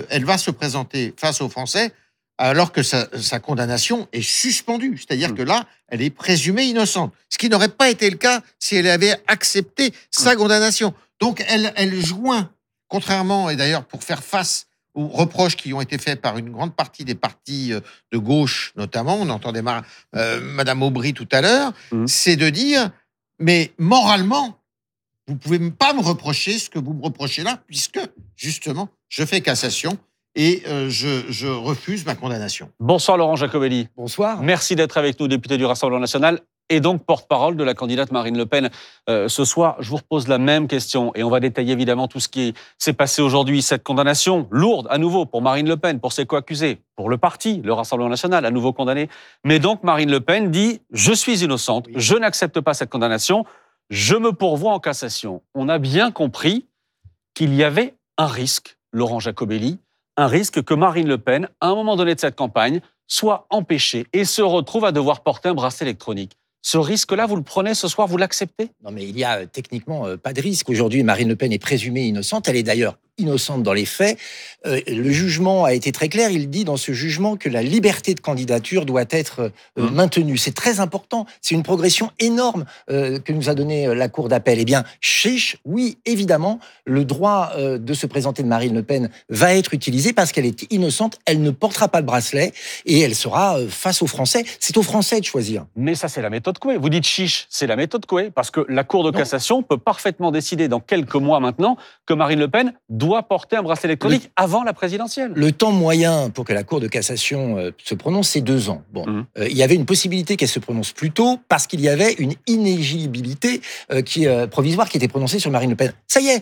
elle va se présenter face aux Français alors que sa condamnation est suspendue. C'est-à-dire que là, elle est présumée innocente. Ce qui n'aurait pas été le cas si elle avait accepté sa condamnation. Donc, elle joint, contrairement, et d'ailleurs pour faire face aux reproches qui ont été faits par une grande partie des partis de gauche, notamment, on entendait Madame Aubry tout à l'heure, c'est de dire, mais moralement, vous ne pouvez pas me reprocher ce que vous me reprochez là, puisque, justement, je fais cassation et je refuse ma condamnation. Bonsoir Laurent Jacobelli. Bonsoir. Merci d'être avec nous, député du Rassemblement national et donc porte-parole de la candidate Marine Le Pen. Ce soir, je vous repose la même question et on va détailler évidemment tout ce qui s'est passé aujourd'hui. Cette condamnation lourde à nouveau pour Marine Le Pen, pour ses co-accusés, pour le parti, le Rassemblement national, à nouveau condamné. Mais donc Marine Le Pen dit « Je suis innocente, je n'accepte pas cette condamnation, je me pourvois en cassation ». On a bien compris qu'il y avait un risque, Laurent Jacobelli, un risque que Marine Le Pen, à un moment donné de cette campagne, soit empêchée et se retrouve à devoir porter un bracelet électronique. Ce risque-là, vous le prenez ce soir, vous l'acceptez ? Non, mais il y a techniquement pas de risque. Aujourd'hui, Marine Le Pen est présumée innocente. Elle est d'ailleurs innocente dans les faits. Le jugement a été très clair. Il dit dans ce jugement que la liberté de candidature doit être maintenue. C'est très important. C'est une progression énorme que nous a donnée la Cour d'appel. Eh bien, chiche, oui, évidemment, le droit de se présenter de Marine Le Pen va être utilisé parce qu'elle est innocente. Elle ne portera pas le bracelet et elle sera face aux Français. C'est aux Français de choisir. Mais ça, c'est la méthode Coué. Vous dites chiche, c'est la méthode Coué, parce que la Cour de cassation peut parfaitement décider dans quelques mois maintenant que Marine Le Pen doit porter un bracelet électronique avant la présidentielle. Le temps moyen pour que la Cour de cassation se prononce, c'est 2 ans. Bon, il y avait une possibilité qu'elle se prononce plus tôt parce qu'il y avait une inéligibilité provisoire qui était prononcée sur Marine Le Pen. Ça y est,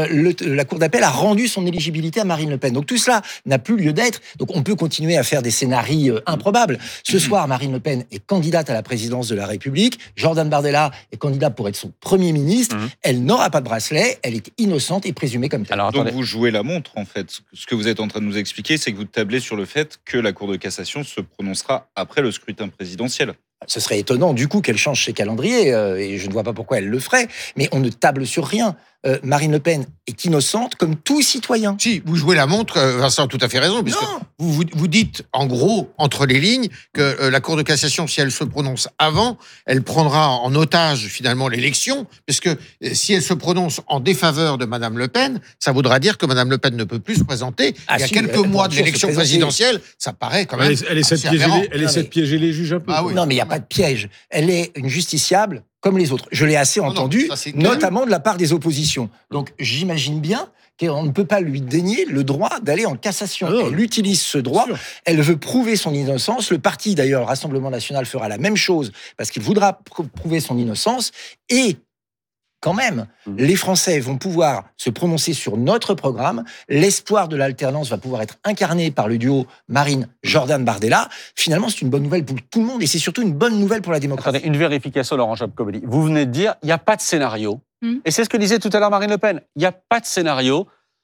la Cour d'appel a rendu son éligibilité à Marine Le Pen. Donc tout cela n'a plus lieu d'être. Donc on peut continuer à faire des scénarios improbables. Ce soir, Marine Le Pen est candidate à la présidence de la République. Jordan Bardella est candidat pour être son Premier ministre. Elle n'aura pas de bracelet. Elle est innocente et présumée comme telle. Alors, donc vous jouez la montre, en fait. Ce que vous êtes en train de nous expliquer, c'est que vous tablez sur le fait que la Cour de cassation se prononcera après le scrutin présidentiel. Ce serait étonnant, du coup, qu'elle change ses calendriers, et je ne vois pas pourquoi elle le ferait, mais on ne table sur rien. Marine Le Pen est innocente comme tout citoyen. Si, vous jouez la montre, Vincent a tout à fait raison, puisque vous dites, en gros, entre les lignes, que la Cour de cassation, si elle se prononce avant, elle prendra en otage, finalement, l'élection, puisque si elle se prononce en défaveur de Madame Le Pen, ça voudra dire que Madame Le Pen ne peut plus se présenter. Il y a quelques mois de l'élection présidentielle, ça paraît quand même Elle essaie de piéger les juges un peu. Ah oui. Non, mais il n'y a pas de piège. Elle est une justiciable comme les autres. Je l'ai assez entendu, notamment de la part des oppositions. Donc, j'imagine bien qu'on ne peut pas lui dénier le droit d'aller en cassation. Elle utilise ce droit, elle veut prouver son innocence. Le parti, d'ailleurs, le Rassemblement national, fera la même chose, parce qu'il voudra prouver son innocence. Et quand même, les Français vont pouvoir se prononcer sur notre programme. L'espoir de l'alternance va pouvoir être incarné par le duo Marine-Jordan Bardella. Finalement, c'est une bonne nouvelle pour tout le monde et c'est surtout une bonne nouvelle pour la démocratie. Attendez, une vérification, Laurent Jacobelli. Vous venez de dire, il n'y a pas de scénario. Et c'est ce que disait tout à l'heure Marine Le Pen. Il n'y a pas de scénario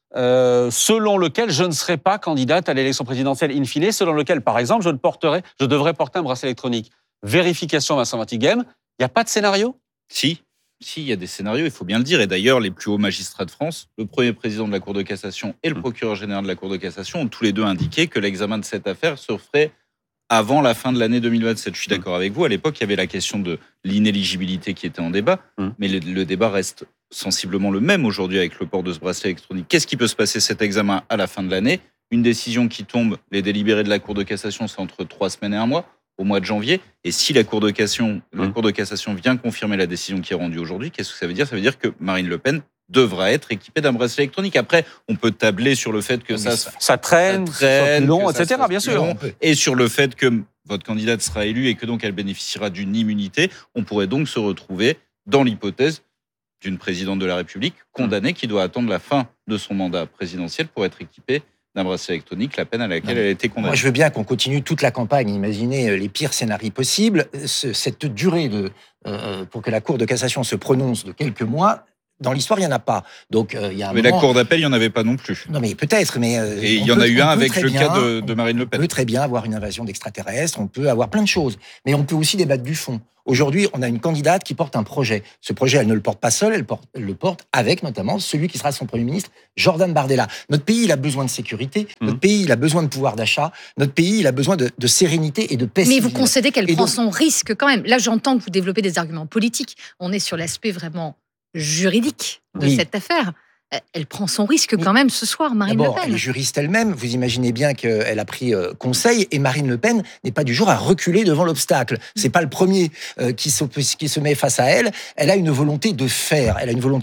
selon lequel je ne serai pas candidate à l'élection présidentielle in fine, selon lequel, par exemple, je devrais porter un bracelet électronique. Vérification, Vincent Vatighem. Il n'y a pas de scénario ? Si, il y a des scénarios, il faut bien le dire. Et d'ailleurs, les plus hauts magistrats de France, le premier président de la Cour de cassation et le procureur général de la Cour de cassation, ont tous les deux indiqué que l'examen de cette affaire se ferait avant la fin de l'année 2027. Je suis d'accord avec vous. À l'époque, il y avait la question de l'inéligibilité qui était en débat, mais le débat reste sensiblement le même aujourd'hui avec le port de ce bracelet électronique. Qu'est-ce qui peut se passer cet examen à la fin de l'année ? Une décision qui tombe, les délibérés de la Cour de cassation, c'est entre 3 semaines et 1 mois. Au mois de janvier, et si la Cour de cassation vient confirmer la décision qui est rendue aujourd'hui, qu'est-ce que ça veut dire ? Ça veut dire que Marine Le Pen devra être équipée d'un bracelet électronique. Après, on peut tabler sur le fait que ça traîne, soit plus long, etc., bien sûr. Et sur le fait que votre candidate sera élue et que donc elle bénéficiera d'une immunité, on pourrait donc se retrouver dans l'hypothèse d'une présidente de la République condamnée qui doit attendre la fin de son mandat présidentiel pour être équipée d'un bracelet électronique, la peine à laquelle elle a été condamnée. Moi, je veux bien qu'on continue toute la campagne, imaginez les pires scénarios possibles. Cette durée pour que la Cour de cassation se prononce de quelques mois Dans l'histoire, il n'y en a pas. Donc, il y a un mais moment... la Cour d'appel, il n'y en avait pas non plus. Non, mais peut-être, mais... et il y en a eu un avec le cas de Marine Le Pen. On peut très bien avoir une invasion d'extraterrestres, on peut avoir plein de choses. Mais on peut aussi débattre du fond. Aujourd'hui, on a une candidate qui porte un projet. Ce projet, elle ne le porte pas seule, elle le porte avec notamment celui qui sera son Premier ministre, Jordan Bardella. Notre pays, il a besoin de sécurité, notre pays, il a besoin de pouvoir d'achat, notre pays, il a besoin de sérénité et de paix civile. Mais vous concédez qu'elle prend son risque quand même. Là, j'entends que vous développez des arguments politiques. On est sur l'aspect vraiment juridique de cette affaire. Elle prend son risque quand même ce soir, Marine Le Pen. Elle est juriste elle-même. Vous imaginez bien qu'elle a pris conseil. Et Marine Le Pen n'est pas du genre à reculer devant l'obstacle. C'est pas le premier qui se met face à elle. Elle a une volonté de faire.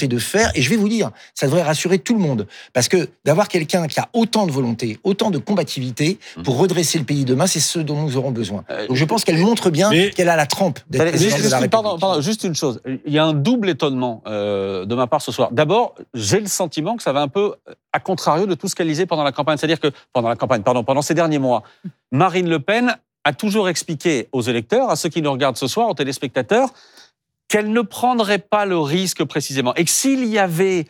Et je vais vous dire, ça devrait rassurer tout le monde. Parce que d'avoir quelqu'un qui a autant de volonté, autant de combativité pour redresser le pays demain, c'est ce dont nous aurons besoin. Donc je pense qu'elle montre bien qu'elle a la trempe d'être présidente de la République. Pardon, juste une chose. Il y a un double étonnement de ma part ce soir. D'abord, j'ai le sentiment que ça va un peu à contrario de tout ce qu'elle disait pendant la campagne. C'est-à-dire que pendant ces derniers mois, Marine Le Pen a toujours expliqué aux électeurs, à ceux qui nous regardent ce soir, aux téléspectateurs, qu'elle ne prendrait pas le risque précisément. Et que s'il y avait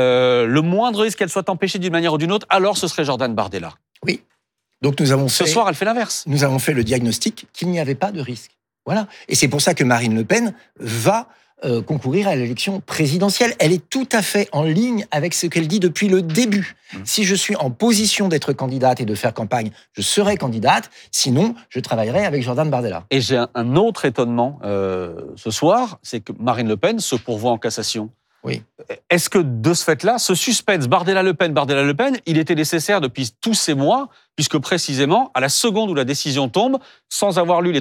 le moindre risque qu'elle soit empêchée d'une manière ou d'une autre, alors ce serait Jordan Bardella. Oui. Donc ce soir, elle fait l'inverse. Nous avons fait le diagnostic qu'il n'y avait pas de risque. Voilà. Et c'est pour ça que Marine Le Pen va concourir à l'élection présidentielle. Elle est tout à fait en ligne avec ce qu'elle dit depuis le début. Si je suis en position d'être candidate et de faire campagne, je serai candidate. Sinon, je travaillerai avec Jordan Bardella. Et j'ai un autre étonnement ce soir, c'est que Marine Le Pen se pourvoit en cassation. Oui. Est-ce que de ce fait-là, ce suspense Bardella-Le Pen, il était nécessaire depuis tous ces mois, puisque précisément, à la seconde où la décision tombe, sans avoir lu les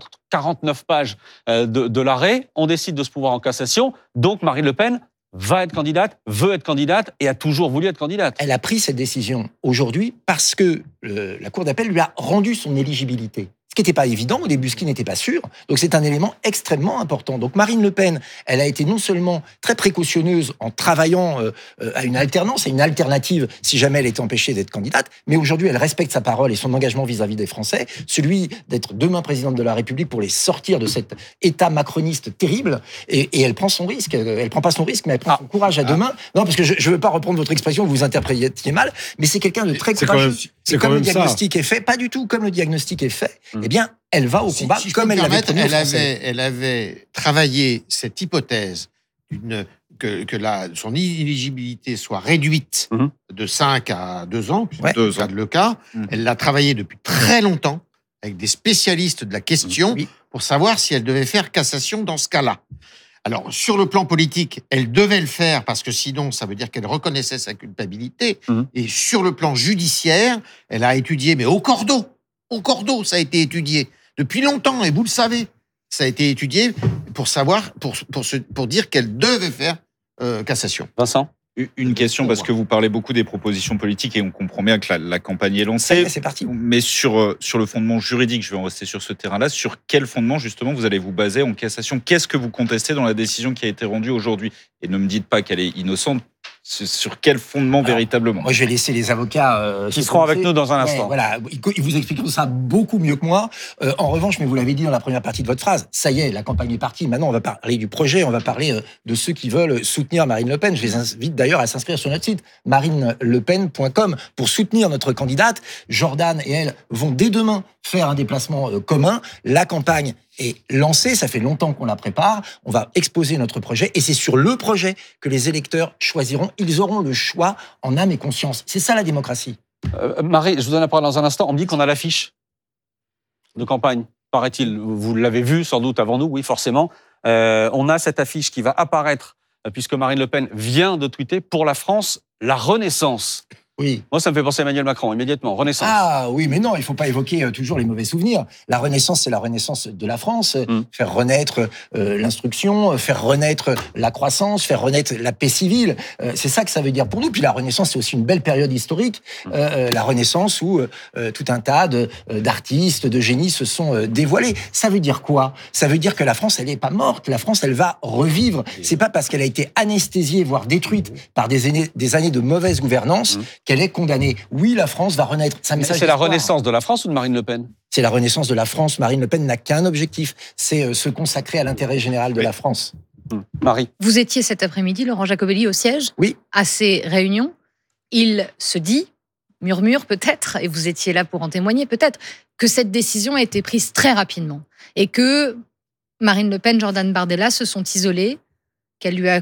349 pages de l'arrêt, on décide de se pourvoir en cassation. Donc Marine Le Pen va être candidate, veut être candidate et a toujours voulu être candidate. Elle a pris cette décision aujourd'hui parce que la Cour d'appel lui a rendu son éligibilité. Ce qui n'était pas évident au début, ce qui n'était pas sûr. Donc c'est un élément extrêmement important. Donc Marine Le Pen, elle a été non seulement très précautionneuse en travaillant à une alternance, à une alternative si jamais elle était empêchée d'être candidate, mais aujourd'hui elle respecte sa parole et son engagement vis-à-vis des Français, celui d'être demain présidente de la République pour les sortir de cet état macroniste terrible. Et elle prend son risque. Elle prend pas son risque, mais elle prend son courage à deux mains. Non, parce que je veux pas reprendre votre expression, vous vous interprétiez mal, mais c'est quelqu'un de très courageux. C'est comme le diagnostic est fait, pas du tout comme le diagnostic est fait. Eh bien, elle va au combat comme elle l'avait promis aux Français. Elle avait travaillé cette hypothèse que son éligibilité soit réduite de 5 à 2 ans, puisque c'est le cas. Elle l'a travaillé depuis très longtemps avec des spécialistes de la question pour savoir si elle devait faire cassation dans ce cas-là. Alors, sur le plan politique, elle devait le faire parce que sinon, ça veut dire qu'elle reconnaissait sa culpabilité. Et sur le plan judiciaire, elle a étudié, mais au cordeau, ça a été étudié depuis longtemps, et vous le savez. Ça a été étudié pour savoir, pour dire qu'elle devait faire cassation. Vincent ? Une question, parce que vous parlez beaucoup des propositions politiques et on comprend bien que la campagne est lancée. C'est parti. Mais sur le fondement juridique, je vais en rester sur ce terrain-là, sur quel fondement justement vous allez vous baser en cassation ? Qu'est-ce que vous contestez dans la décision qui a été rendue aujourd'hui ? Et ne me dites pas qu'elle est innocente. Sur quel fondement véritablement ? Moi, je vais laisser les avocats qui seront avec nous dans un instant. Voilà, ils vous expliqueront ça beaucoup mieux que moi. En revanche, mais vous l'avez dit dans la première partie de votre phrase, ça y est, la campagne est partie. Maintenant, on va parler du projet, on va parler de ceux qui veulent soutenir Marine Le Pen. Je les invite d'ailleurs à s'inscrire sur notre site, marinelepen.com, pour soutenir notre candidate. Jordan et elle vont dès demain faire un déplacement commun. La campagne est lancée, ça fait longtemps qu'on la prépare. On va exposer notre projet et c'est sur le projet que les électeurs choisiront. Ils auront le choix en âme et conscience. C'est ça la démocratie. Marie, je vous donne la parole dans un instant. On me dit qu'on a l'affiche de campagne, paraît-il. Vous l'avez vu sans doute avant nous, oui, forcément. On a cette affiche qui va apparaître, puisque Marine Le Pen vient de tweeter, pour la France, la Renaissance. Oui. Moi, ça me fait penser à Emmanuel Macron, immédiatement. Renaissance. Ah oui, mais non, il ne faut pas évoquer toujours les mauvais souvenirs. La Renaissance, c'est la renaissance de la France. Faire renaître l'instruction, faire renaître la croissance, faire renaître la paix civile. C'est ça que ça veut dire pour nous. Puis la Renaissance, c'est aussi une belle période historique. La Renaissance où tout un tas d'artistes, de génies se sont dévoilés. Ça veut dire quoi ? Ça veut dire que la France, elle n'est pas morte. La France, elle va revivre. C'est pas parce qu'elle a été anesthésiée, voire détruite par des années de mauvaise gouvernance qu'elle est condamnée. Oui, la France va renaître. C'est la renaissance de la France ou de Marine Le Pen ? C'est la renaissance de la France. Marine Le Pen n'a qu'un objectif, c'est se consacrer à l'intérêt général de la France. Marie. Vous étiez cet après-midi, Laurent Jacobelli, au siège, oui, à ces réunions. Il se dit, murmure peut-être, et vous étiez là pour en témoigner peut-être, que cette décision a été prise très rapidement et que Marine Le Pen, Jordan Bardella se sont isolés, qu'elle lui a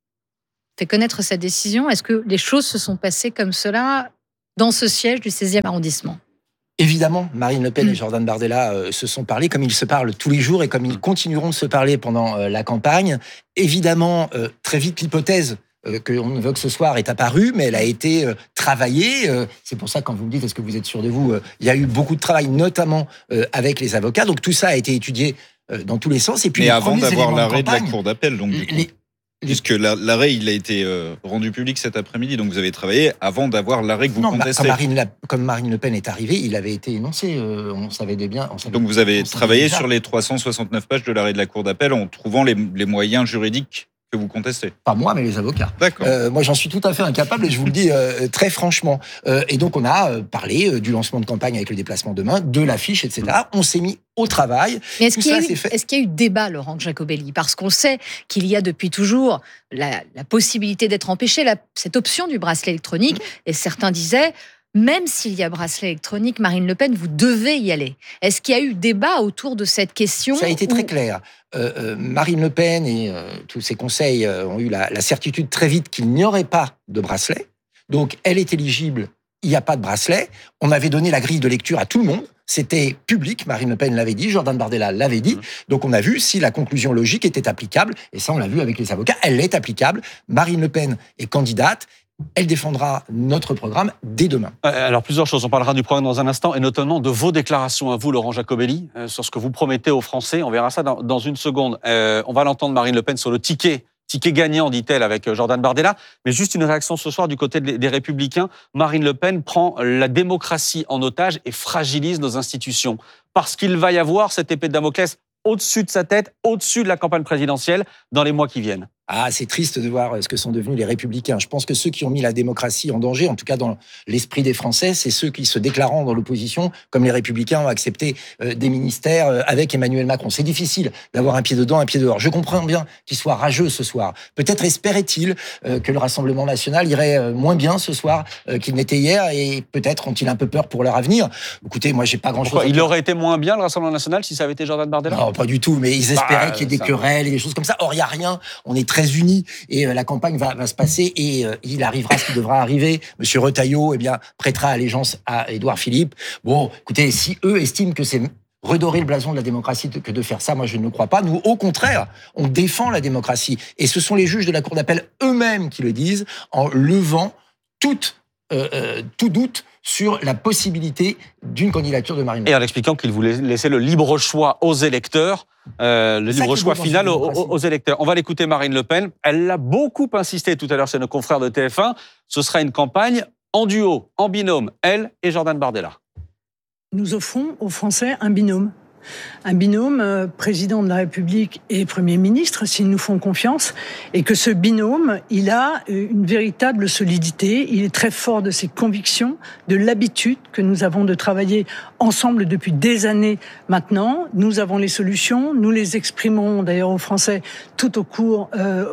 fait connaître sa décision. Est-ce que les choses se sont passées comme cela dans ce siège du 16e arrondissement ? Évidemment, Marine Le Pen et Jordan Bardella se sont parlé comme ils se parlent tous les jours et comme ils continueront de se parler pendant la campagne. Évidemment, très vite, l'hypothèse qu'on évoque ce soir est apparue, mais elle a été travaillée. C'est pour ça, quand vous me dites, est-ce que vous êtes sûr de vous, il y a eu beaucoup de travail, notamment avec les avocats. Donc tout ça a été étudié dans tous les sens. Et puis, mais avant d'avoir l'arrêt de la Cour d'appel, donc du coup. Puisque l'arrêt, il a été rendu public cet après-midi, donc vous avez travaillé avant d'avoir l'arrêt que vous contestez. Comme Marine Le Pen est arrivée, il avait été énoncé, on savait bien. Donc vous avez travaillé sur les 369 pages de l'arrêt de la Cour d'appel en trouvant les moyens juridiques que vous contestez. Pas moi, mais les avocats. D'accord. Moi, j'en suis tout à fait incapable et je vous le dis très franchement. Et donc, on a parlé du lancement de campagne avec le déplacement demain, de l'affiche, etc. On s'est mis au travail. Mais est-ce qu'il y a eu débat, Laurent Jacobelli ? Parce qu'on sait qu'il y a depuis toujours la possibilité d'être empêché, cette option du bracelet électronique. Et certains disaient, même s'il y a bracelet électronique, Marine Le Pen, vous devez y aller. Est-ce qu'il y a eu débat autour de cette question ? Ça a été très clair. Marine Le Pen et tous ses conseils ont eu la certitude très vite qu'il n'y aurait pas de bracelet. Donc, elle est éligible, il n'y a pas de bracelet. On avait donné la grille de lecture à tout le monde. C'était public, Marine Le Pen l'avait dit, Jordan Bardella l'avait dit. Donc, on a vu si la conclusion logique était applicable. Et ça, on l'a vu avec les avocats. Elle est applicable. Marine Le Pen est candidate. Elle défendra notre programme dès demain. Alors, plusieurs choses. On parlera du programme dans un instant, et notamment de vos déclarations à vous, Laurent Jacobelli, sur ce que vous promettez aux Français. On verra ça dans une seconde. On va l'entendre, Marine Le Pen, sur le ticket gagnant, dit-elle, avec Jordan Bardella. Mais juste une réaction ce soir du côté des Républicains. Marine Le Pen prend la démocratie en otage et fragilise nos institutions. Parce qu'il va y avoir cette épée de Damoclès au-dessus de sa tête, au-dessus de la campagne présidentielle, dans les mois qui viennent. Ah, c'est triste de voir ce que sont devenus les Républicains. Je pense que ceux qui ont mis la démocratie en danger, en tout cas dans l'esprit des Français, c'est ceux qui, se déclarant dans l'opposition, comme les Républicains, ont accepté des ministères avec Emmanuel Macron. C'est difficile d'avoir un pied dedans, un pied dehors. Je comprends bien qu'il soit rageux ce soir. Peut-être espérait-il que le Rassemblement national irait moins bien ce soir qu'il n'était hier, et peut-être ont-ils un peu peur pour leur avenir. Écoutez, moi, j'ai pas grand-chose à dire. Il aurait été moins bien, le Rassemblement national, si ça avait été Jordan Bardella ? Non, pas du tout, mais ils espéraient qu'il y ait des querelles et des choses comme ça. Or, il n'y a rien. On est très unis et la campagne va se passer et il arrivera ce qui devra arriver. Monsieur Retailleau, prêtera allégeance à Édouard Philippe. Bon, écoutez, si eux estiment que c'est redorer le blason de la démocratie que de faire ça, moi je ne le crois pas. Nous, au contraire, on défend la démocratie. Et ce sont les juges de la Cour d'appel eux-mêmes qui le disent en levant tout doute sur la possibilité d'une candidature de Marine Le Pen. Et en expliquant qu'il voulait laisser le libre choix aux électeurs, le libre choix final aux électeurs. On va l'écouter, Marine Le Pen. Elle a beaucoup insisté tout à l'heure chez nos confrères de TF1. Ce sera une campagne en duo, en binôme, elle et Jordan Bardella. Nous offrons aux Français un binôme. Un binôme président de la République et Premier ministre, s'ils nous font confiance, et que ce binôme, il a une véritable solidité, il est très fort de ses convictions, de l'habitude que nous avons de travailler ensemble depuis des années maintenant. Nous avons les solutions, nous les exprimons d'ailleurs aux Français tout au cours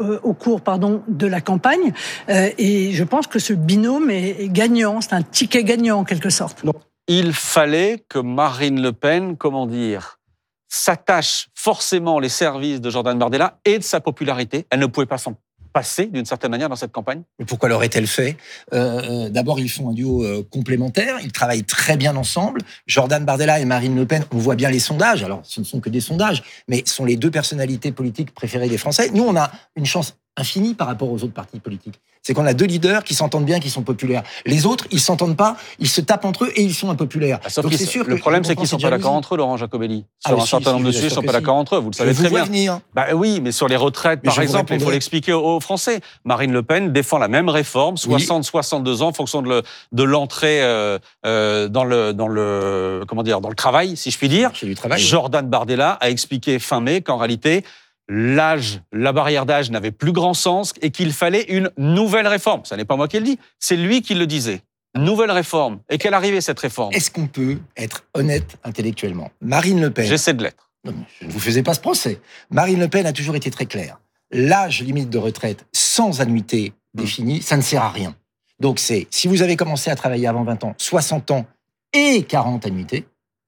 de la campagne, et je pense que ce binôme est gagnant, c'est un ticket gagnant en quelque sorte. Non. Il fallait que Marine Le Pen, s'attache forcément les services de Jordan Bardella et de sa popularité. Elle ne pouvait pas s'en passer, d'une certaine manière, dans cette campagne. Mais pourquoi l'aurait-elle fait ? D'abord, ils font un duo complémentaire. Ils travaillent très bien ensemble. Jordan Bardella et Marine Le Pen, on voit bien les sondages. Alors, ce ne sont que des sondages, mais sont les deux personnalités politiques préférées des Français. Nous, on a une chance infinie par rapport aux autres partis politiques. C'est qu'on a deux leaders qui s'entendent bien, qui sont populaires. Les autres, ils s'entendent pas, ils se tapent entre eux et ils sont impopulaires. Sauf donc c'est sûr le problème, c'est qu'ils sont pas d'accord entre eux, Laurent Jacobelli. Sur un certain nombre de sujets, ils sont pas d'accord entre eux. Vous le savez très bien. Venir. Oui, mais sur les retraites, par exemple, il faut l'expliquer aux Français. Marine Le Pen défend la même réforme, 60-62 ans, en fonction de l'entrée dans le travail, si je puis dire. Chez du travail. Jordan Bardella a expliqué fin mai qu'en réalité, la barrière d'âge n'avait plus grand sens et qu'il fallait une nouvelle réforme. Ce n'est pas moi qui le dis, c'est lui qui le disait. Nouvelle réforme. Et quelle arrivée cette réforme ? Est-ce qu'on peut être honnête intellectuellement ? Marine Le Pen... J'essaie de l'être. Non, je ne vous faisais pas ce procès. Marine Le Pen a toujours été très claire. l'âge limite de retraite sans annuité définie, ça ne sert à rien. Donc si vous avez commencé à travailler avant 20 ans, 60 ans et 40 annuités.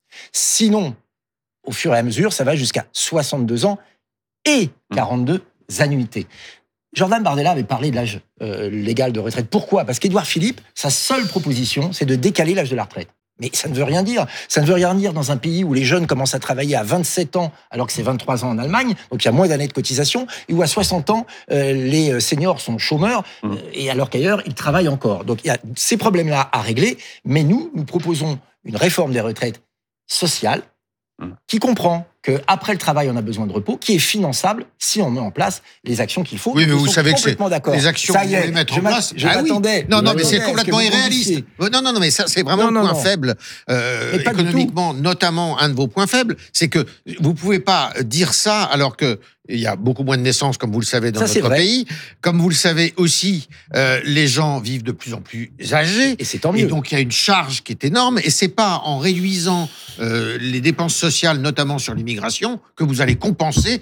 Sinon, au fur et à mesure, ça va jusqu'à 62 ans et 42 annuités. Jordan Bardella avait parlé de l'âge légal de retraite. Pourquoi ? Parce qu'Édouard Philippe, sa seule proposition, c'est de décaler l'âge de la retraite. Mais ça ne veut rien dire. Ça ne veut rien dire dans un pays où les jeunes commencent à travailler à 27 ans, alors que c'est 23 ans en Allemagne, donc il y a moins d'années de cotisation, et où à 60 ans, les seniors sont chômeurs, et alors qu'ailleurs, ils travaillent encore. Donc il y a ces problèmes-là à régler, mais nous proposons une réforme des retraites sociales qui comprend qu'après le travail, on a besoin de repos, qui est finançable si on met en place les actions qu'il faut. Oui, mais vous savez que c'est d'accord. les actions que vous voulez mettre en place. Je m'attendais. Non, mais c'est complètement irréaliste. Non, mais ça, c'est vraiment le point faible économiquement, notamment un de vos points faibles, c'est que vous pouvez pas dire ça alors que il y a beaucoup moins de naissances, comme vous le savez, dans notre pays. Comme vous le savez aussi, les gens vivent de plus en plus âgés. Et c'est tant mieux. Et donc, il y a une charge qui est énorme. Et c'est pas en réduisant les dépenses sociales, notamment sur l'immigration, que vous allez compenser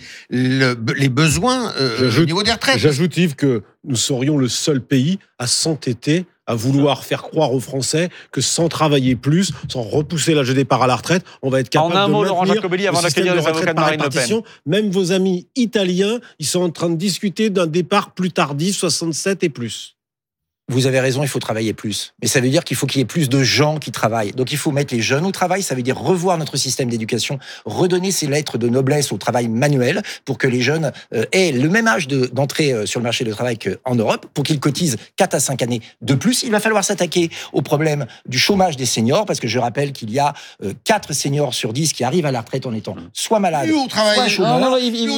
les besoins au niveau des retraites. J'ajoute, Yves, que nous serions le seul pays à s'entêter à vouloir faire croire aux Français que sans travailler plus, sans repousser l'âge de départ à la retraite, on va être capable de maintenir en un mot, Laurent Jacobelli, avant d'accueillir les avocats de Marine Le Pen. Même vos amis italiens, ils sont en train de discuter d'un départ plus tardif, 67 et plus. Vous avez raison, il faut travailler plus. Mais ça veut dire qu'il faut qu'il y ait plus de gens qui travaillent. Donc il faut mettre les jeunes au travail, ça veut dire revoir notre système d'éducation, redonner ces lettres de noblesse au travail manuel pour que les jeunes aient le même âge d'entrée sur le marché du travail qu'en Europe, pour qu'ils cotisent 4 à 5 années de plus. Il va falloir s'attaquer au problème du chômage des seniors, parce que je rappelle qu'il y a 4 seniors sur 10 qui arrivent à la retraite en étant soit malades, soit chômeurs.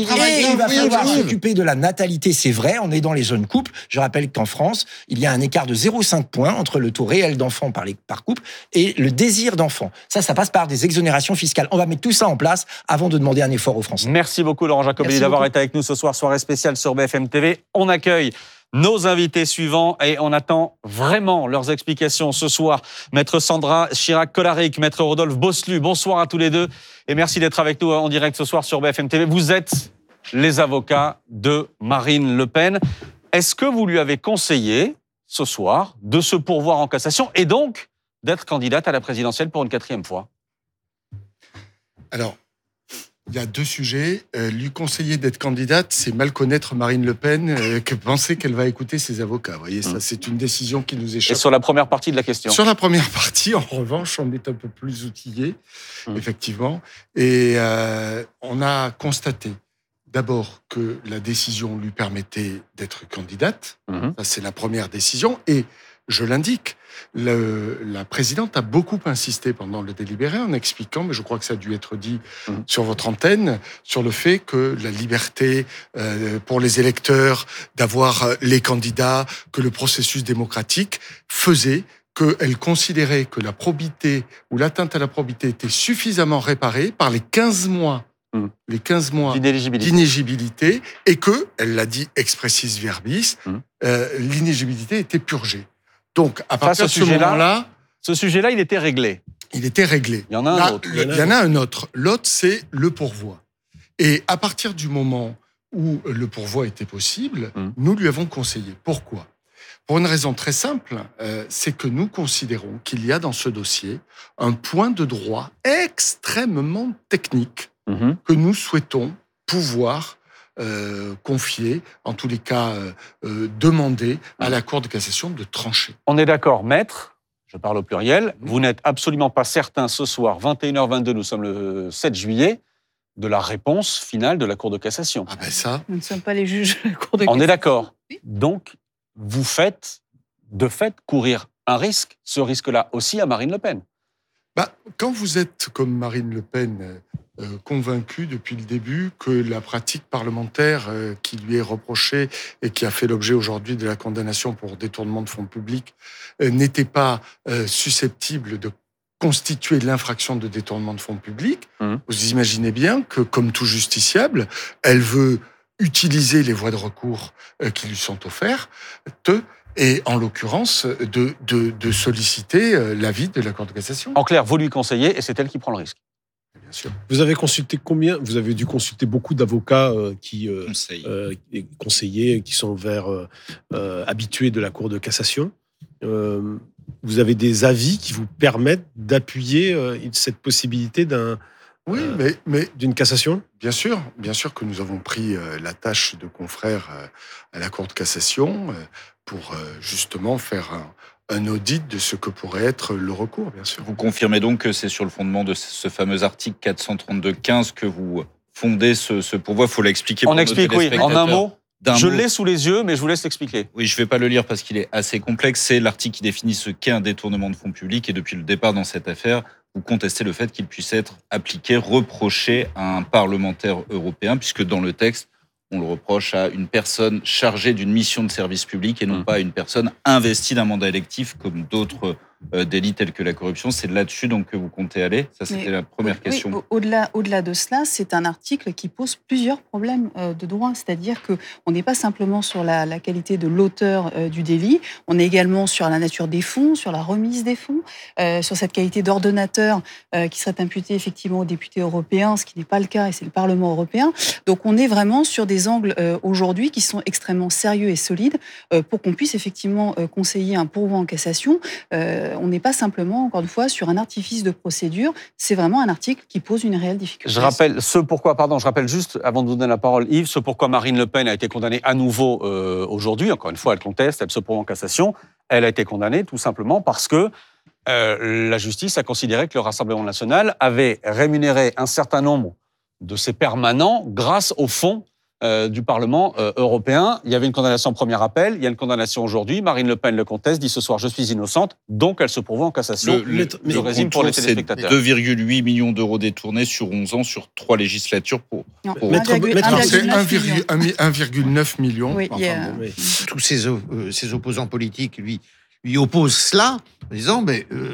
Il va falloir s'occuper de la natalité, c'est vrai, en aidant les jeunes couples. Je rappelle qu'en France, il y a un écart de 0,5 points entre le taux réel d'enfants par couple et le désir d'enfant. Ça passe par des exonérations fiscales. On va mettre tout ça en place avant de demander un effort aux Français. Merci beaucoup, Laurent Jacobelli, d'avoir été avec nous ce soir, soirée spéciale sur BFM TV. On accueille nos invités suivants et on attend vraiment leurs explications ce soir. Maître Sandra Chirac-Colaric, Maître Rodolphe Bosselut, bonsoir à tous les deux et merci d'être avec nous en direct ce soir sur BFM TV. Vous êtes les avocats de Marine Le Pen. Est-ce que vous lui avez conseillé ce soir de se pourvoir en cassation et donc d'être candidate à la présidentielle pour une 4e fois? Alors, il y a 2 sujets. Lui conseiller d'être candidate, c'est mal connaître Marine Le Pen, que penser qu'elle va écouter ses avocats. Vous voyez, ça, c'est une décision qui nous échappe. Et sur la première partie de la question? Sur la première partie, en revanche, on est un peu plus outillé, effectivement. Et on a constaté d'abord que la décision lui permettait d'être candidate. Ça, c'est la première décision. Et je l'indique, la présidente a beaucoup insisté pendant le délibéré en expliquant, mais je crois que ça a dû être dit sur votre antenne, sur le fait que la liberté pour les électeurs d'avoir les candidats, que le processus démocratique faisait qu'elle considérait que la probité ou l'atteinte à la probité était suffisamment réparée par les 15 mois d'inéligibilité et que, elle l'a dit expressis verbis, l'inéligibilité était purgée. Donc, à partir de ce moment-là... Ce sujet-là, il était réglé. Il était réglé. Il y en a un autre. Il y en a un autre. L'autre, c'est le pourvoi. Et à partir du moment où le pourvoi était possible, nous lui avons conseillé. Pourquoi ? Pour une raison très simple, c'est que nous considérons qu'il y a dans ce dossier un point de droit extrêmement technique que nous souhaitons pouvoir confier, en tous les cas demander à la Cour de cassation de trancher. On est d'accord, maître, je parle au pluriel, vous n'êtes absolument pas certain ce soir, 21h22, nous sommes le 7 juillet, de la réponse finale de la Cour de cassation. Ah ben ça... Nous ne sommes pas les juges de la Cour de cassation. On est d'accord. Donc, vous faites, de fait, courir un risque, ce risque-là aussi à Marine Le Pen. Quand vous êtes, comme Marine Le Pen, convaincu depuis le début que la pratique parlementaire qui lui est reprochée et qui a fait l'objet aujourd'hui de la condamnation pour détournement de fonds publics n'était pas susceptible de constituer l'infraction de détournement de fonds publics, vous imaginez bien que, comme tout justiciable, elle veut utiliser les voies de recours qui lui sont offertes, et en l'occurrence de solliciter l'avis de la Cour de cassation. En clair, vous lui conseillez et c'est elle qui prend le risque. sûr. Vous avez consulté combien ? Vous avez dû consulter beaucoup d'avocats conseillers qui sont habitués de la Cour de cassation. Vous avez des avis qui vous permettent d'appuyer cette possibilité d'une cassation ? Bien sûr que nous avons pris la tâche de confrères à la Cour de cassation pour justement faire un audit de ce que pourrait être le recours, bien sûr. Vous confirmez donc que c'est sur le fondement de ce fameux article 432-15 que vous fondez ce pourvoi. Il faut l'expliquer. On explique, oui, en un mot. Je l'ai sous les yeux, mais je vous laisse l'expliquer. Oui, je ne vais pas le lire parce qu'il est assez complexe. C'est l'article qui définit ce qu'est un détournement de fonds publics. Et depuis le départ dans cette affaire, vous contestez le fait qu'il puisse être appliqué, reproché à un parlementaire européen, puisque dans le texte, on le reproche à une personne chargée d'une mission de service public et non pas à une personne investie d'un mandat électif comme d'autres délits tels que la corruption. C'est là-dessus donc que vous comptez aller. Ça, c'était la première question. Oui, au-delà de cela, c'est un article qui pose plusieurs problèmes de droit. C'est-à-dire qu'on n'est pas simplement sur la qualité de l'auteur du délit, on est également sur la nature des fonds, sur la remise des fonds, sur cette qualité d'ordonnateur qui serait imputée effectivement aux députés européens, ce qui n'est pas le cas, et c'est le Parlement européen. Donc on est vraiment sur des angles aujourd'hui qui sont extrêmement sérieux et solides pour qu'on puisse effectivement conseiller un pourvoi en cassation. On n'est pas simplement, encore une fois, sur un artifice de procédure. C'est vraiment un article qui pose une réelle difficulté. Je rappelle juste, avant de vous donner la parole, Yves, ce pourquoi Marine Le Pen a été condamnée à nouveau aujourd'hui. Encore une fois, elle conteste, elle se pourvoit en cassation. Elle a été condamnée tout simplement parce que la justice a considéré que le Rassemblement national avait rémunéré un certain nombre de ses permanents grâce au fonds du Parlement européen. Il y avait une condamnation en premier appel, il y a une condamnation aujourd'hui. Marine Le Pen le conteste, dit ce soir je suis innocente, donc elle se pourvoit en cassation. Le régime pour les téléspectateurs. 2,8 millions d'euros détournés sur 11 ans, sur 3 législatures pour... C'est 1,9 million. Oui, tous ses opposants politiques lui opposent cela en disant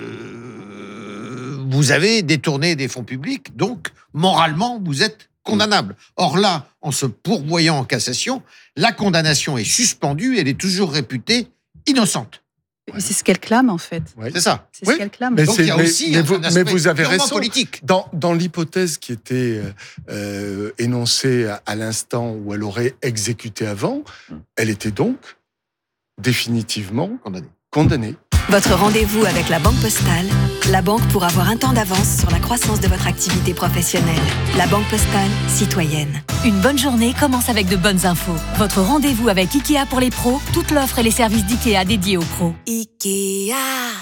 vous avez détourné des fonds publics, donc moralement vous êtes condamnable. Or là, en se pourvoyant en cassation, la condamnation est suspendue et elle est toujours réputée innocente. Mais c'est ce qu'elle clame, en fait. Ouais. C'est ça. C'est ce qu'elle clame. Mais, donc il y a aussi un aspect vous avez raison. politique. Dans l'hypothèse qui était énoncée à l'instant où elle aurait exécuté avant, elle était donc définitivement condamnée. Votre rendez-vous avec la Banque Postale, la banque pour avoir un temps d'avance sur la croissance de votre activité professionnelle. La Banque Postale, citoyenne. Une bonne journée commence avec de bonnes infos. Votre rendez-vous avec Ikea pour les pros, toute l'offre et les services d'Ikea dédiés aux pros. Ikea.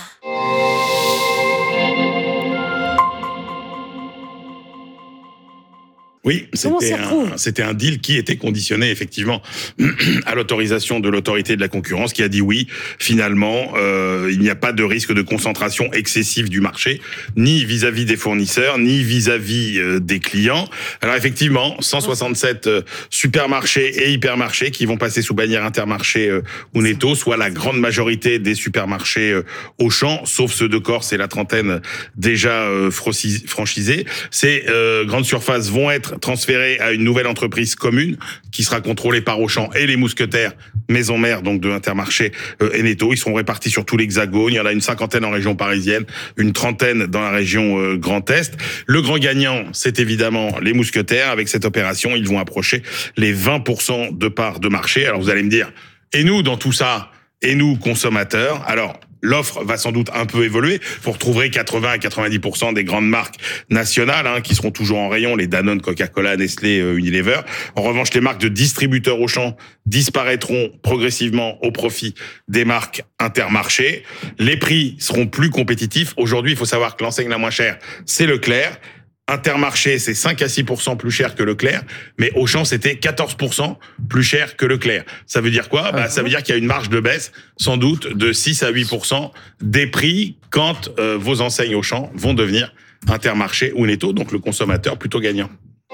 Oui, c'était un deal qui était conditionné effectivement à l'autorisation de l'autorité de la concurrence qui a dit oui, finalement, il n'y a pas de risque de concentration excessive du marché, ni vis-à-vis des fournisseurs, ni vis-à-vis des clients. Alors effectivement, 167 supermarchés et hypermarchés qui vont passer sous bannière Intermarché ou Netto, soit la grande majorité des supermarchés Auchan, sauf ceux de Corse et la trentaine déjà franchisés. Ces grandes surfaces vont être transféré à une nouvelle entreprise commune qui sera contrôlée par Auchan et les mousquetaires maison mère donc de Intermarché et Netto. Ils seront répartis sur tout l'Hexagone. Il y en a une 50aine en région parisienne, une 30aine dans la région Grand Est. Le grand gagnant, c'est évidemment les mousquetaires. Avec cette opération, ils vont approcher les 20% de parts de marché. Alors vous allez me dire, et nous dans tout ça, et nous consommateurs, alors l'offre va sans doute un peu évoluer. Vous retrouverez 80 à 90% des grandes marques nationales qui seront toujours en rayon, les Danone, Coca-Cola, Nestlé, Unilever. En revanche, les marques de distributeurs Auchan disparaîtront progressivement au profit des marques Intermarché. Les prix seront plus compétitifs. Aujourd'hui, il faut savoir que l'enseigne la moins chère, c'est Leclerc. Intermarché, c'est 5 à 6% plus cher que Leclerc, mais Auchan, c'était 14% plus cher que Leclerc. Ça veut dire quoi ? Ça veut dire qu'il y a une marge de baisse, sans doute, de 6 à 8% des prix quand vos enseignes Auchan vont devenir Intermarché ou Netto, donc le consommateur plutôt gagnant.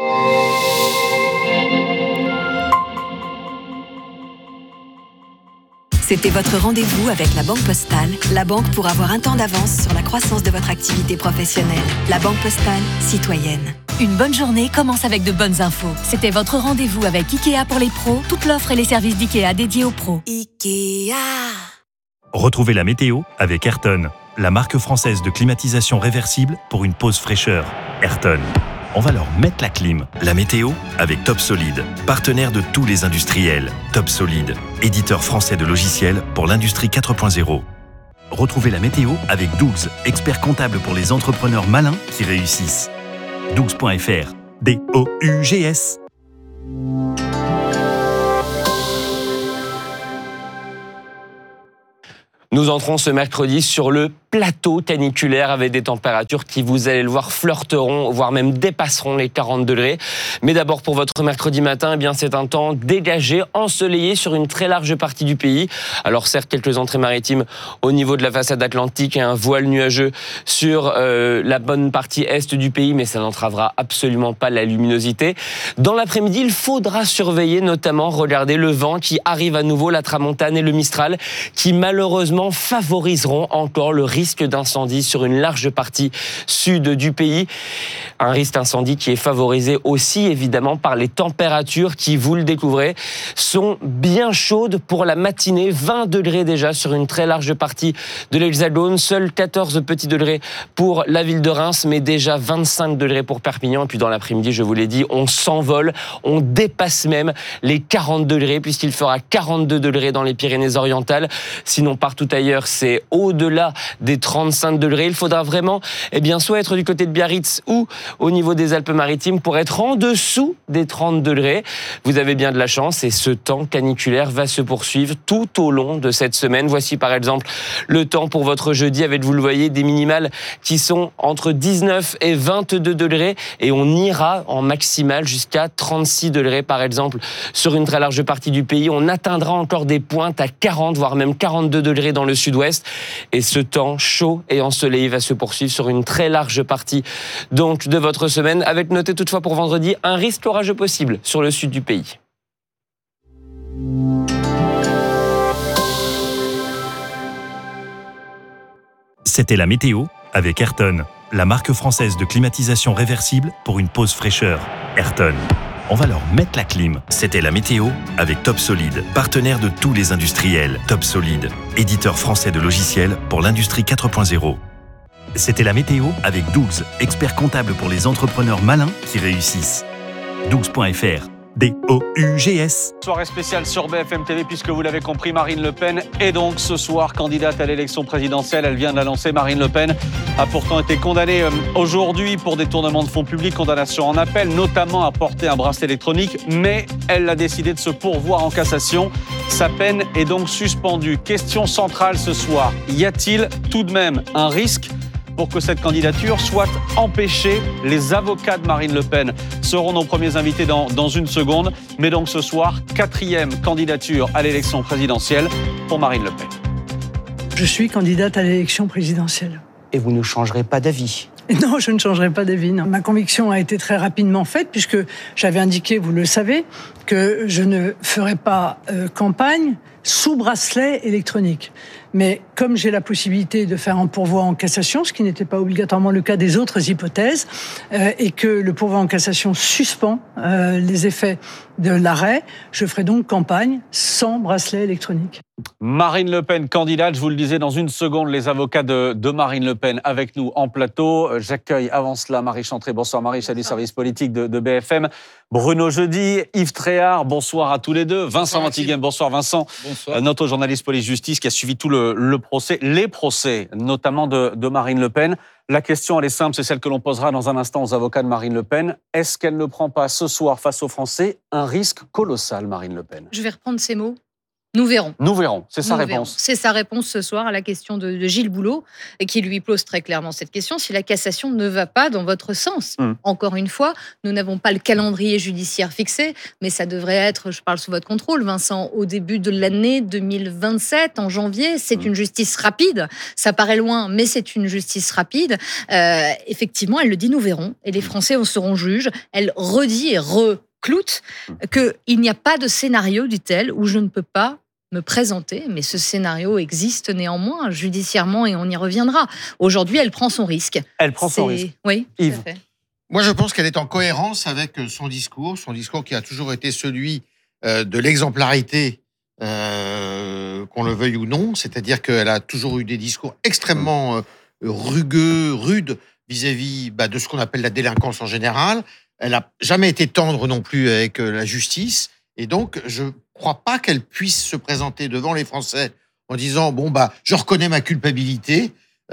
C'était votre rendez-vous avec la Banque Postale, la banque pour avoir un temps d'avance sur la croissance de votre activité professionnelle. La Banque Postale, citoyenne. Une bonne journée commence avec de bonnes infos. C'était votre rendez-vous avec Ikea pour les pros, toute l'offre et les services d'Ikea dédiés aux pros. Ikea. Retrouvez la météo avec Ayrton, la marque française de climatisation réversible pour une pause fraîcheur. Ayrton. On va leur mettre la clim. La météo avec Top Solid, partenaire de tous les industriels. Top Solid, éditeur français de logiciels pour l'industrie 4.0. Retrouvez la météo avec Dougs, expert comptable pour les entrepreneurs malins qui réussissent. Dougs.fr, D-O-U-G-S. Nous entrons ce mercredi sur le plateau caniculaire avec des températures qui, vous allez le voir, flirteront, voire même dépasseront les 40 degrés. Mais d'abord, pour votre mercredi matin, eh bien, c'est un temps dégagé, ensoleillé sur une très large partie du pays. Alors certes, quelques entrées maritimes au niveau de la façade atlantique et un voile nuageux sur la bonne partie est du pays, mais ça n'entravera absolument pas la luminosité. Dans l'après-midi, il faudra surveiller, notamment, regardez le vent qui arrive à nouveau, la tramontane et le mistral, qui malheureusement favoriseront encore le risque d'incendie sur une large partie sud du pays. Un risque d'incendie qui est favorisé aussi évidemment par les températures qui, vous le découvrez, sont bien chaudes pour la matinée. 20 degrés déjà sur une très large partie de l'Hexagone. Seuls 14 petits degrés pour la ville de Reims, mais déjà 25 degrés pour Perpignan. Et puis dans l'après-midi, je vous l'ai dit, on s'envole, on dépasse même les 40 degrés puisqu'il fera 42 degrés dans les Pyrénées-Orientales. Sinon, partout ailleurs, c'est au-delà des 35 degrés. Il faudra vraiment, soit être du côté de Biarritz ou au niveau des Alpes-Maritimes pour être en dessous des 30 degrés. Vous avez bien de la chance et ce temps caniculaire va se poursuivre tout au long de cette semaine. Voici par exemple le temps pour votre jeudi avec, vous le voyez, des minimales qui sont entre 19 et 22 degrés et on ira en maximal jusqu'à 36 degrés par exemple sur une très large partie du pays. On atteindra encore des pointes à 40 voire même 42 degrés dans le sud-ouest et ce temps chaud et ensoleillé va se poursuivre sur une très large partie donc de votre semaine, avec noté toutefois pour vendredi un risque orageux possible sur le sud du pays. C'était la météo avec Ayrton, la marque française de climatisation réversible pour une pause fraîcheur. Ayrton, on va leur mettre la clim. C'était la météo avec Top Solid, partenaire de tous les industriels. Top Solid, éditeur français de logiciels pour l'industrie 4.0. C'était la météo avec Dougs, expert comptable pour les entrepreneurs malins qui réussissent. Dougs.fr, D-O-U-G-S. Soirée spéciale sur BFM TV, puisque vous l'avez compris, Marine Le Pen est donc ce soir candidate à l'élection présidentielle. Elle vient de l'annoncer. Marine Le Pen a pourtant été condamnée aujourd'hui pour détournement de fonds publics, condamnation en appel, notamment à porter un bracelet électronique, mais elle a décidé de se pourvoir en cassation. Sa peine est donc suspendue. Question centrale ce soir, y a-t-il tout de même un risque pour que cette candidature soit empêchée? Les avocats de Marine Le Pen seront nos premiers invités dans une seconde. Mais donc ce soir, 4e candidature à l'élection présidentielle pour Marine Le Pen. Je suis candidate à l'élection présidentielle. Et vous ne changerez pas d'avis? Non, je ne changerai pas d'avis. Non. Ma conviction a été très rapidement faite puisque j'avais indiqué, vous le savez, que je ne ferai pas campagne sous bracelet électronique. Mais comme j'ai la possibilité de faire un pourvoi en cassation, ce qui n'était pas obligatoirement le cas des autres hypothèses, et que le pourvoi en cassation suspend les effets de l'arrêt, je ferai donc campagne sans bracelet électronique. Marine Le Pen, candidate, je vous le disais, dans une seconde, les avocats de Marine Le Pen avec nous en plateau. J'accueille avant cela Marie Chantré. Bonsoir Marie, chef du service politique de BFM. Bruno Jeudi, Yves Tréhard, bonsoir à tous les deux. Vincent Mantiguen, bonsoir Vincent. Bonsoir. Notre journaliste police-justice qui a suivi tout le procès, les procès, notamment de Marine Le Pen. La question, elle est simple, c'est celle que l'on posera dans un instant aux avocats de Marine Le Pen. Est-ce qu'elle ne prend pas ce soir face aux Français un risque colossal, Marine Le Pen? Je vais reprendre ces mots. Nous verrons. Nous verrons, c'est sa réponse. C'est sa réponse ce soir à la question de Gilles Boulot, et qui lui pose très clairement cette question, si la cassation ne va pas dans votre sens. Encore une fois, nous n'avons pas le calendrier judiciaire fixé, mais ça devrait être, je parle sous votre contrôle, Vincent, au début de l'année 2027, en janvier. C'est une justice rapide. Ça paraît loin, mais c'est une justice rapide. Effectivement, elle le dit, nous verrons. Et les Français en seront juges. Elle redit et recloute qu'il n'y a pas de scénario, dit-elle, où je ne peux pas me présenter, mais ce scénario existe néanmoins judiciairement et on y reviendra. Aujourd'hui, elle prend son risque. Elle prend son risque. Oui, Yves. tout à fait. Moi, je pense qu'elle est en cohérence avec son discours qui a toujours été celui de l'exemplarité, qu'on le veuille ou non, c'est-à-dire qu'elle a toujours eu des discours extrêmement rugueux, rudes vis-à-vis de ce qu'on appelle la délinquance en général. Elle n'a jamais été tendre non plus avec la justice. Et donc, je ne crois pas qu'elle puisse se présenter devant les Français en disant « Bon, je reconnais ma culpabilité,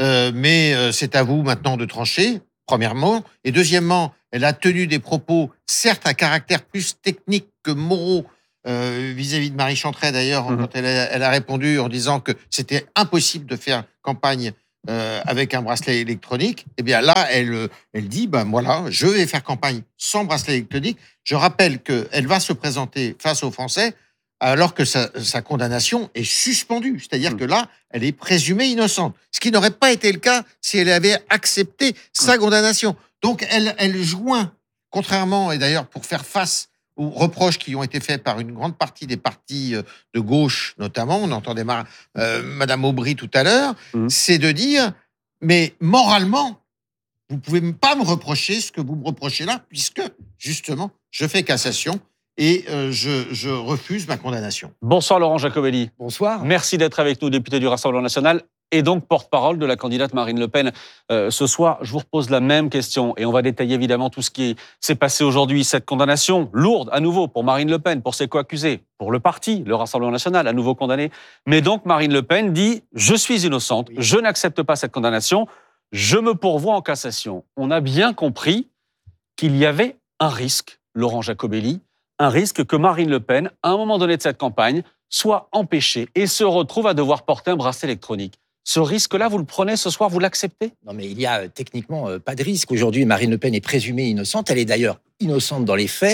mais c'est à vous maintenant de trancher », premièrement. Et deuxièmement, elle a tenu des propos, certes à caractère plus technique que moraux, vis-à-vis de Marie Chantret, d'ailleurs, quand elle a répondu en disant que c'était impossible de faire campagne avec un bracelet électronique. Eh bien là, elle dit, voilà, je vais faire campagne sans bracelet électronique. Je rappelle qu'elle va se présenter face aux Français alors que sa condamnation est suspendue. C'est-à-dire que là, elle est présumée innocente. Ce qui n'aurait pas été le cas si elle avait accepté sa condamnation. Donc, elle joint, contrairement, et d'ailleurs pour faire face aux reproches qui ont été faits par une grande partie des partis de gauche, notamment, on entendait Madame Aubry tout à l'heure, c'est de dire, mais moralement, vous ne pouvez pas me reprocher ce que vous me reprochez là, puisque, justement, je fais cassation et je refuse ma condamnation. Bonsoir Laurent Jacobelli. Bonsoir. Merci d'être avec nous, député du Rassemblement national et donc porte-parole de la candidate Marine Le Pen. Ce soir, je vous repose la même question et on va détailler évidemment tout ce qui s'est passé aujourd'hui. Cette condamnation lourde à nouveau pour Marine Le Pen, pour ses co-accusés, pour le parti, le Rassemblement national, à nouveau condamné. Mais donc Marine Le Pen dit « Je suis innocente, je n'accepte pas cette condamnation, je me pourvois en cassation ». On a bien compris qu'il y avait un risque, Laurent Jacobelli, un risque que Marine Le Pen, à un moment donné de cette campagne, soit empêchée et se retrouve à devoir porter un bracelet électronique. Ce risque-là, vous le prenez ce soir, vous l'acceptez? Non, mais il y a techniquement pas de risque. Aujourd'hui, Marine Le Pen est présumée innocente. Elle est d'ailleurs innocente dans les faits.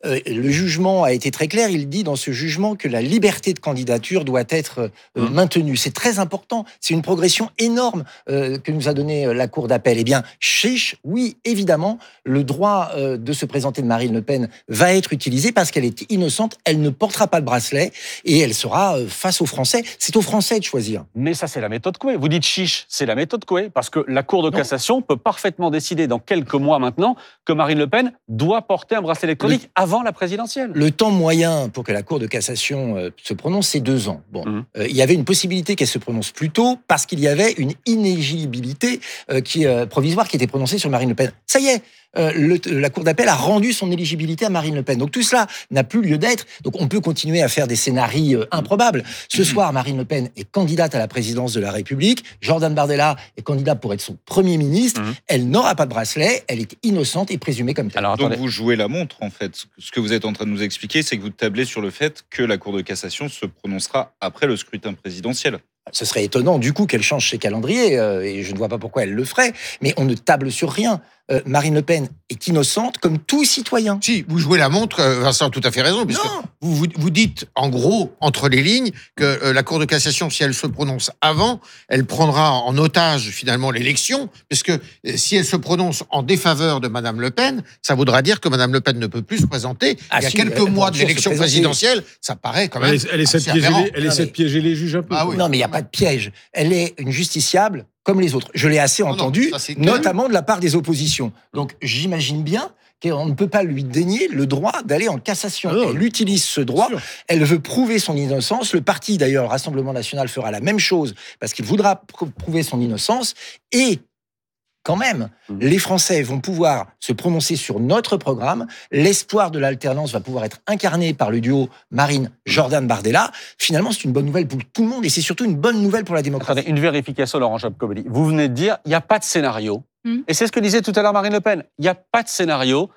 Le jugement a été très clair. Il dit dans ce jugement que la liberté de candidature doit être maintenue. C'est très important. C'est une progression énorme que nous a donné la Cour d'appel. Eh bien, chiche, oui, évidemment, le droit de se présenter de Marine Le Pen va être utilisé parce qu'elle est innocente. Elle ne portera pas le bracelet et elle sera face aux Français. C'est aux Français de choisir. Mais ça, c'est la méthode Coué. Vous dites chiche, c'est la méthode Coué, parce que la Cour de cassation peut parfaitement décider dans quelques mois maintenant que Marine Le Pen doit porter un bracelet électronique avant la présidentielle. Le temps moyen pour que la Cour de cassation se prononce, c'est 2 ans. Bon, il y avait une possibilité qu'elle se prononce plus tôt parce qu'il y avait une inéligibilité provisoire qui était prononcée sur Marine Le Pen. Ça y est, la Cour d'appel a rendu son éligibilité à Marine Le Pen. Donc tout cela n'a plus lieu d'être. Donc on peut continuer à faire des scénarios improbables. Ce soir, Marine Le Pen est candidate à la présidence de la République. Jordan Bardella est candidat pour être son Premier ministre. Elle n'aura pas de bracelet. Elle est innocente et présumée comme telle. Alors, donc vous jouez la montre, en fait. Ce que vous êtes en train de nous expliquer, c'est que vous tablez sur le fait que la Cour de cassation se prononcera après le scrutin présidentiel. Ce serait étonnant, du coup, qu'elle change ses calendriers, et je ne vois pas pourquoi elle le ferait, mais on ne table sur rien. Marine Le Pen est innocente comme tout citoyen. Si, vous jouez la montre, Vincent a tout à fait raison, puisque vous dites, en gros, entre les lignes, que la Cour de cassation, si elle se prononce avant, elle prendra en otage, finalement, l'élection, parce que si elle se prononce en défaveur de Madame Le Pen, ça voudra dire que Madame Le Pen ne peut plus se présenter. Il y a quelques mois de l'élection présidentielle, ça paraît quand même... Elle essaie de piéger les juges un peu. Non, mais il n'y a pas de piège. Elle est une justiciable comme les autres. Je l'ai assez entendu, notamment de la part des oppositions. Donc j'imagine bien qu'on ne peut pas lui dénier le droit d'aller en cassation. Elle utilise ce droit, elle veut prouver son innocence. Le parti, d'ailleurs, le Rassemblement national, fera la même chose, parce qu'il voudra prouver son innocence. Et quand même, les Français vont pouvoir se prononcer sur notre programme. L'espoir de l'alternance va pouvoir être incarné par le duo Marine-Jordan Bardella. Finalement, c'est une bonne nouvelle pour tout le monde et c'est surtout une bonne nouvelle pour la démocratie. Attendez, une vérification, Laurent Jacobelli. Vous venez de dire, il n'y a pas de scénario. Et c'est ce que disait tout à l'heure Marine Le Pen. Il n'y a pas de scénario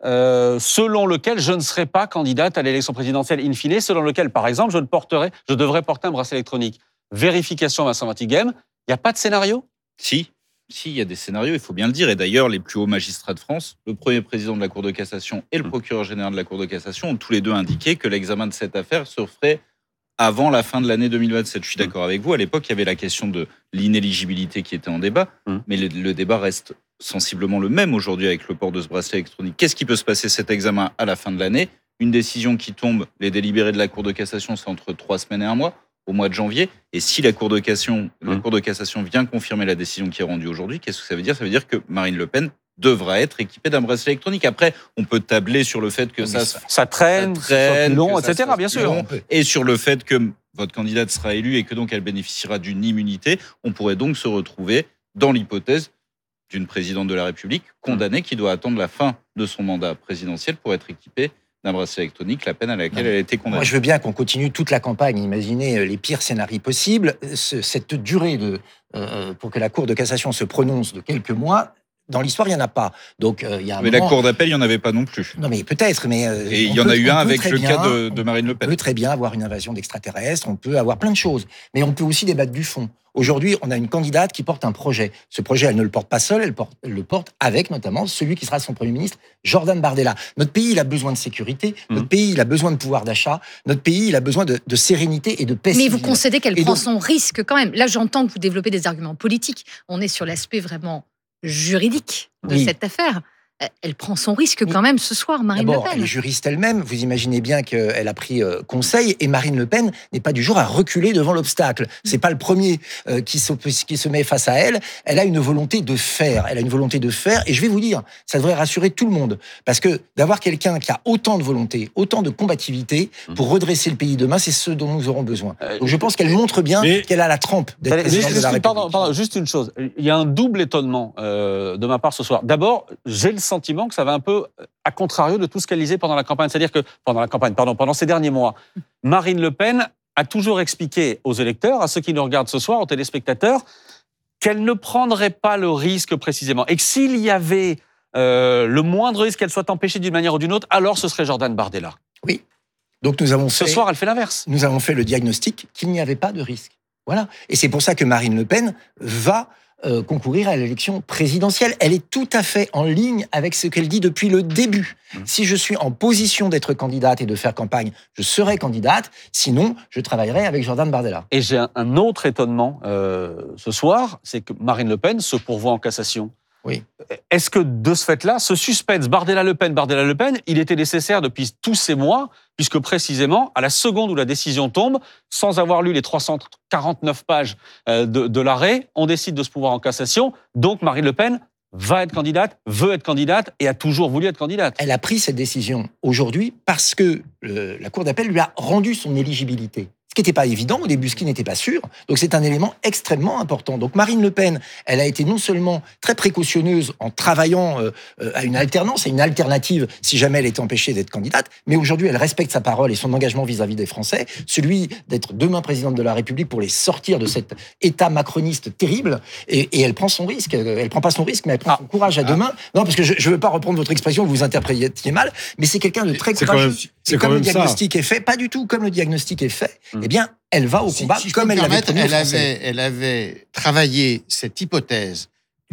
selon lequel je ne serai pas candidate à l'élection présidentielle in fine, selon lequel, par exemple, je devrais porter un bracelet électronique. Vérification, Vincent Matighem. Il n'y a pas de scénario? Si, il y a des scénarios, il faut bien le dire. Et d'ailleurs, les plus hauts magistrats de France, le premier président de la Cour de cassation et le procureur général de la Cour de cassation, ont tous les deux indiqué que l'examen de cette affaire se ferait avant la fin de l'année 2027. Je suis d'accord avec vous. À l'époque, il y avait la question de l'inéligibilité qui était en débat, mais le débat reste sensiblement le même aujourd'hui avec le port de ce bracelet électronique. Qu'est-ce qui peut se passer cet examen à la fin de l'année? Une décision qui tombe, les délibérés de la Cour de cassation, c'est entre 3 semaines et 1 mois. Au mois de janvier. Et si la Cour de cassation vient confirmer la décision qui est rendue aujourd'hui, qu'est-ce que ça veut dire? Ça veut dire que Marine Le Pen devra être équipée d'un bracelet électronique. Après, on peut tabler sur le fait que ça traîne, long, etc. Bien sûr. Et sur le fait que votre candidate sera élue et que donc elle bénéficiera d'une immunité, on pourrait donc se retrouver dans l'hypothèse d'une présidente de la République condamnée qui doit attendre la fin de son mandat présidentiel pour être équipée d'un bracelet électronique, la peine à laquelle elle a été condamnée. Moi, je veux bien qu'on continue toute la campagne. Imaginez les pires scénarios possibles. Cette durée pour que la Cour de cassation se prononce de quelques mois, dans l'histoire, il n'y en a pas. Donc, il y a un mais moment... la Cour d'appel, il n'y en avait pas non plus. Non, mais peut-être. Mais et il y en a eu un avec le cas de Marine Le Pen. On peut très bien avoir une invasion d'extraterrestres, on peut avoir plein de choses. Mais on peut aussi débattre du fond. Aujourd'hui, on a une candidate qui porte un projet. Ce projet, elle ne le porte pas seule, elle le porte avec notamment celui qui sera son Premier ministre, Jordan Bardella. Notre pays, il a besoin de sécurité, notre pays, il a besoin de pouvoir d'achat, notre pays, il a besoin de sérénité et de paix. Mais vous concédez qu'elle prend son risque quand même. Là, j'entends que vous développez des arguments politiques. On est sur l'aspect vraiment juridique de cette affaire. Elle prend son risque quand même ce soir, Marine Le Pen. Elle est juriste elle-même. Vous imaginez bien qu'elle a pris conseil. Et Marine Le Pen n'est pas du genre à reculer devant l'obstacle. C'est pas le premier qui se met face à elle. Elle a une volonté de faire. Elle a une volonté de faire. Et je vais vous dire, ça devrait rassurer tout le monde. Parce que d'avoir quelqu'un qui a autant de volonté, autant de combativité pour redresser le pays demain, c'est ce dont nous aurons besoin. Donc je pense qu'elle montre bien qu'elle a la trempe d'être présidente de la République. Pardon, juste une chose. Il y a un double étonnement de ma part ce soir. D'abord, j'ai le sentiment que ça va un peu à contrario de tout ce qu'elle disait pendant la campagne. C'est-à-dire que pendant ces derniers mois, Marine Le Pen a toujours expliqué aux électeurs, à ceux qui nous regardent ce soir, aux téléspectateurs, qu'elle ne prendrait pas le risque précisément. Et que s'il y avait le moindre risque qu'elle soit empêchée d'une manière ou d'une autre, alors ce serait Jordan Bardella. Oui. Donc nous avons ce soir, elle fait l'inverse. Nous avons fait le diagnostic qu'il n'y avait pas de risque. Voilà. Et c'est pour ça que Marine Le Pen va concourir à l'élection présidentielle. Elle est tout à fait en ligne avec ce qu'elle dit depuis le début. Si je suis en position d'être candidate et de faire campagne, je serai candidate. Sinon, je travaillerai avec Jordan Bardella. Et j'ai un autre étonnement ce soir, c'est que Marine Le Pen se pourvoit en cassation. Oui. Est-ce que de ce fait-là, ce suspense Bardella-Le Pen, il était nécessaire depuis tous ces mois, puisque précisément, à la seconde où la décision tombe, sans avoir lu les 349 pages de l'arrêt, on décide de se pourvoir en cassation. Donc Marine Le Pen va être candidate, veut être candidate et a toujours voulu être candidate. Elle a pris cette décision aujourd'hui parce que la Cour d'appel lui a rendu son éligibilité. Ce qui n'était pas évident au début, ce qui n'était pas sûr. Donc c'est un élément extrêmement important. Donc Marine Le Pen, elle a été non seulement très précautionneuse en travaillant à une alternance, à une alternative si jamais elle était empêchée d'être candidate, mais aujourd'hui elle respecte sa parole et son engagement vis-à-vis des Français, celui d'être demain présidente de la République pour les sortir de cet état macroniste terrible. Et elle prend son risque. Elle prend pas son risque, mais elle prend son courage à deux mains. Non, parce que je ne veux pas reprendre votre expression, vous interprétiez mal, mais c'est quelqu'un de très courageux. C'est comme le diagnostic est fait, pas du tout, comme le diagnostic est fait, eh bien, elle va au combat comme elle l'avait promis aux Français. Elle avait travaillé cette hypothèse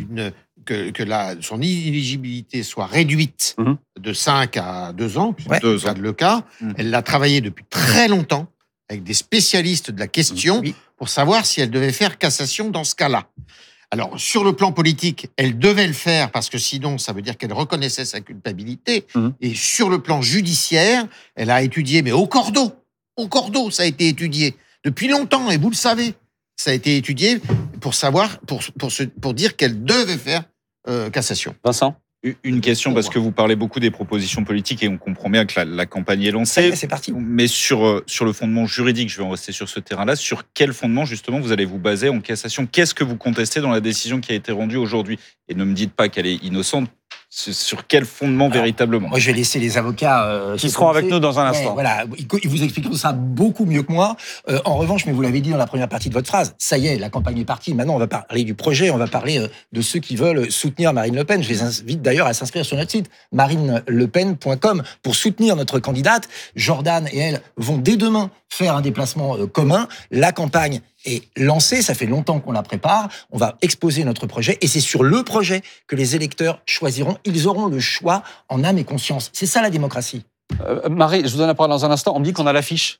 que son éligibilité soit réduite de 5 à 2 ans, puisque c'est le cas. Elle l'a travaillé depuis très longtemps avec des spécialistes de la question pour savoir si elle devait faire cassation dans ce cas-là. Alors, sur le plan politique, elle devait le faire parce que sinon, ça veut dire qu'elle reconnaissait sa culpabilité. Et sur le plan judiciaire, elle a étudié, mais au cordeau, ça a été étudié depuis longtemps, et vous le savez. Ça a été étudié pour savoir, pour dire qu'elle devait faire cassation. Vincent ? Une question, parce que vous parlez beaucoup des propositions politiques et on comprend bien que la campagne est lancée. C'est parti. Mais sur le fondement juridique, je vais en rester sur ce terrain-là. Sur quel fondement, justement, vous allez vous baser en cassation ? Qu'est-ce que vous contestez dans la décision qui a été rendue aujourd'hui ? Et ne me dites pas qu'elle est innocente. Sur quel fondement véritablement ? Moi, je vais laisser les avocats qui seront avec nous dans un instant. Voilà, ils vous expliqueront ça beaucoup mieux que moi. En revanche, mais vous l'avez dit dans la première partie de votre phrase, ça y est, la campagne est partie. Maintenant, on va parler du projet, on va parler de ceux qui veulent soutenir Marine Le Pen. Je les invite d'ailleurs à s'inscrire sur notre site, marinelepen.com, pour soutenir notre candidate. Jordan et elle vont dès demain faire un déplacement commun. La campagne est lancée, ça fait longtemps qu'on la prépare. On va exposer notre projet et c'est sur le projet que les électeurs choisiront. Ils auront le choix en âme et conscience. C'est ça la démocratie. Marie, je vous donne la parole dans un instant. On me dit qu'on a l'affiche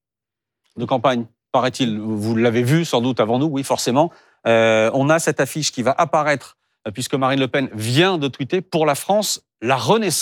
de campagne, paraît-il. Vous l'avez vu sans doute avant nous, oui, forcément. On a cette affiche qui va apparaître puisque Marine Le Pen vient de tweeter « Pour la France, la Renaissance ».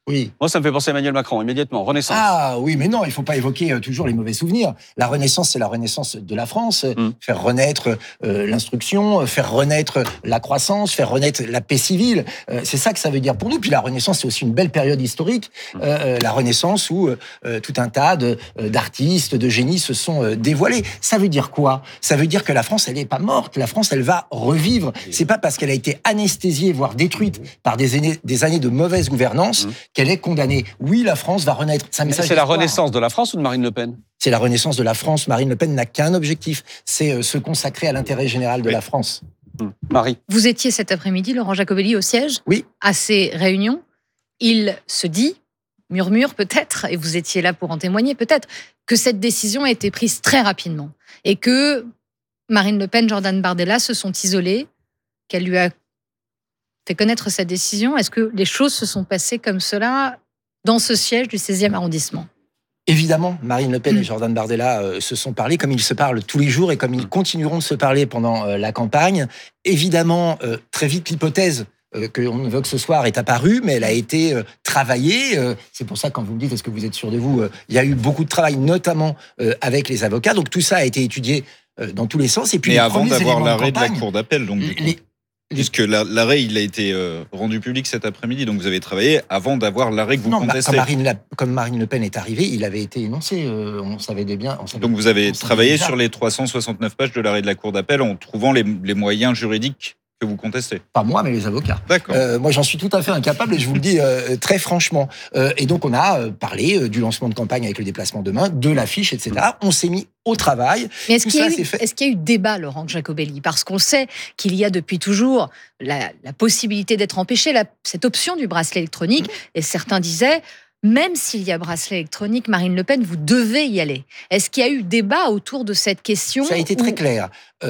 Oui. Moi, ça me fait penser à Emmanuel Macron, immédiatement. Renaissance. Ah oui, mais non, il ne faut pas évoquer toujours les mauvais souvenirs. La Renaissance, c'est la renaissance de la France. Faire renaître l'instruction, faire renaître la croissance, faire renaître la paix civile. C'est ça que ça veut dire pour nous. Puis la Renaissance, c'est aussi une belle période historique. La Renaissance où tout un tas d'artistes, de génies se sont dévoilés. Ça veut dire quoi? Ça veut dire que la France, elle n'est pas morte. La France, elle va revivre. C'est pas parce qu'elle a été anesthésiée, voire détruite par des années de mauvaise gouvernance qu'elle est condamnée. Oui, la France va renaître. C'est la renaissance de la France ou de Marine Le Pen? C'est la renaissance de la France. Marine Le Pen n'a qu'un objectif, c'est se consacrer à l'intérêt général de la France. Marie. Vous étiez cet après-midi, Laurent Jacobelli, au siège? Oui. À ces réunions, il se dit, murmure peut-être, et vous étiez là pour en témoigner peut-être, que cette décision a été prise très rapidement et que Marine Le Pen, Jordan Bardella se sont isolés, qu'elle lui a fait connaître sa décision. Est-ce que les choses se sont passées comme cela dans ce siège du 16e arrondissement? Évidemment, Marine Le Pen et Jordan Bardella se sont parlé comme ils se parlent tous les jours et comme ils continueront de se parler pendant la campagne. Évidemment, très vite, l'hypothèse qu'on évoque ce soir est apparue, mais elle a été travaillée. C'est pour ça, quand vous me dites, est-ce que vous êtes sûr de vous, il y a eu beaucoup de travail, notamment avec les avocats. Donc tout ça a été étudié dans tous les sens. Et puis, mais avant d'avoir l'arrêt de la Cour d'appel, donc puisque l'arrêt, il a été rendu public cet après-midi, donc vous avez travaillé avant d'avoir l'arrêt que vous contestez. Comme Marine Le Pen est arrivée, il avait été énoncé, on savait bien. Donc vous avez travaillé sur les 369 pages de l'arrêt de la Cour d'appel en trouvant les moyens juridiques que vous contestez. Pas moi, mais les avocats. D'accord. Moi, j'en suis tout à fait incapable et je vous le dis très franchement. Et donc, on a parlé du lancement de campagne avec le déplacement demain, de l'affiche, etc. On s'est mis au travail. Mais est-ce qu'il y a eu débat, Laurent Jacobelli? Parce qu'on sait qu'il y a depuis toujours la possibilité d'être empêché, cette option du bracelet électronique. Et certains disaient, même s'il y a bracelet électronique, Marine Le Pen, vous devez y aller. Est-ce qu'il y a eu débat autour de cette question? Ça a été très clair.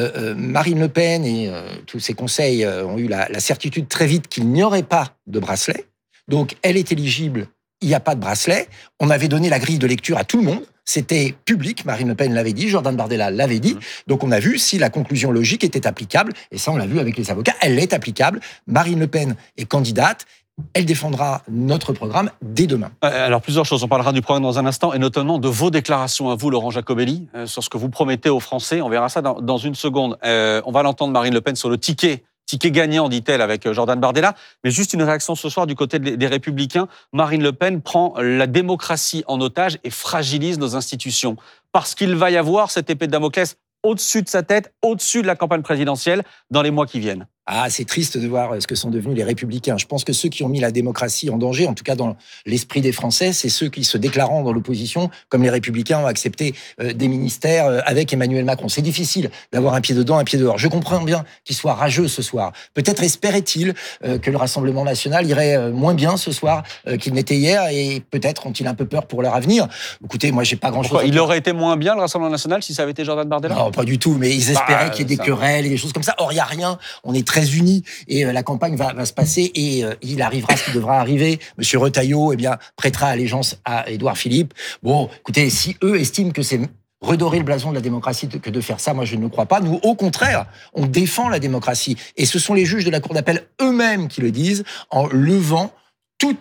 Marine Le Pen et tous ses conseils ont eu la certitude très vite qu'il n'y aurait pas de bracelet. Donc, elle est éligible, il n'y a pas de bracelet. On avait donné la grille de lecture à tout le monde. C'était public, Marine Le Pen l'avait dit, Jordan Bardella l'avait dit. Donc on a vu si la conclusion logique était applicable. Et ça, on l'a vu avec les avocats, elle est applicable. Marine Le Pen est candidate. Elle défendra notre programme dès demain. Alors, plusieurs choses. On parlera du programme dans un instant, et notamment de vos déclarations à vous, Laurent Jacobelli, sur ce que vous promettez aux Français. On verra ça dans une seconde. On va l'entendre, Marine Le Pen, sur le ticket gagnant, dit-elle, avec Jordan Bardella. Mais juste une réaction ce soir du côté des Républicains. Marine Le Pen prend la démocratie en otage et fragilise nos institutions. Parce qu'il va y avoir cette épée de Damoclès au-dessus de sa tête, au-dessus de la campagne présidentielle, dans les mois qui viennent. Ah, c'est triste de voir ce que sont devenus les Républicains. Je pense que ceux qui ont mis la démocratie en danger, en tout cas dans l'esprit des Français, c'est ceux qui, se déclarant dans l'opposition, comme les Républicains, ont accepté des ministères avec Emmanuel Macron. C'est difficile d'avoir un pied dedans, un pied dehors. Je comprends bien qu'il soit rageux ce soir. Peut-être espérait-il que le Rassemblement national irait moins bien ce soir qu'il n'était hier, et peut-être ont-ils un peu peur pour leur avenir. Écoutez, moi, j'ai pas grand-chose à dire. Il aurait été moins bien, le Rassemblement national, si ça avait été Jordan Bardella? Non, pas du tout, mais ils espéraient qu'il y ait des querelles et des choses comme ça. Or, il n'y a rien. On est très unis et la campagne va se passer et il arrivera ce qui devra arriver. Monsieur Retailleau, prêtera allégeance à Édouard Philippe. Bon, écoutez, si eux estiment que c'est redorer le blason de la démocratie que de faire ça, moi je ne le crois pas. Nous, au contraire, on défend la démocratie. Et ce sont les juges de la Cour d'appel eux-mêmes qui le disent, en levant tout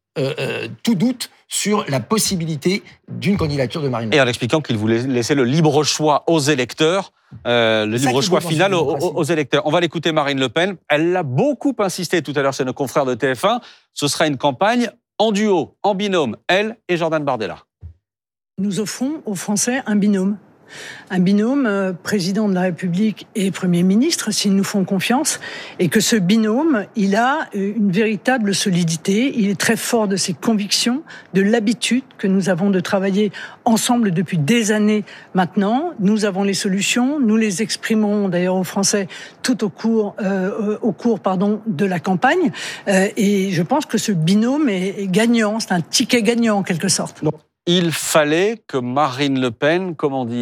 doute sur la possibilité d'une candidature de Marine Le Pen. Et en expliquant qu'il voulait laisser le libre choix aux électeurs, le libre choix final aux électeurs. On va l'écouter, Marine Le Pen. Elle a beaucoup insisté tout à l'heure chez nos confrères de TF1. Ce sera une campagne en duo, en binôme, elle et Jordan Bardella. Nous offrons aux Français un binôme. Un binôme président de la République et Premier ministre, s'ils nous font confiance, et que ce binôme, il a une véritable solidité, il est très fort de ses convictions, de l'habitude que nous avons de travailler ensemble depuis des années maintenant. Nous avons les solutions, nous les exprimons d'ailleurs aux Français tout au cours de la campagne, et je pense que ce binôme est gagnant, c'est un ticket gagnant en quelque sorte. Il fallait que Marine Le Pen,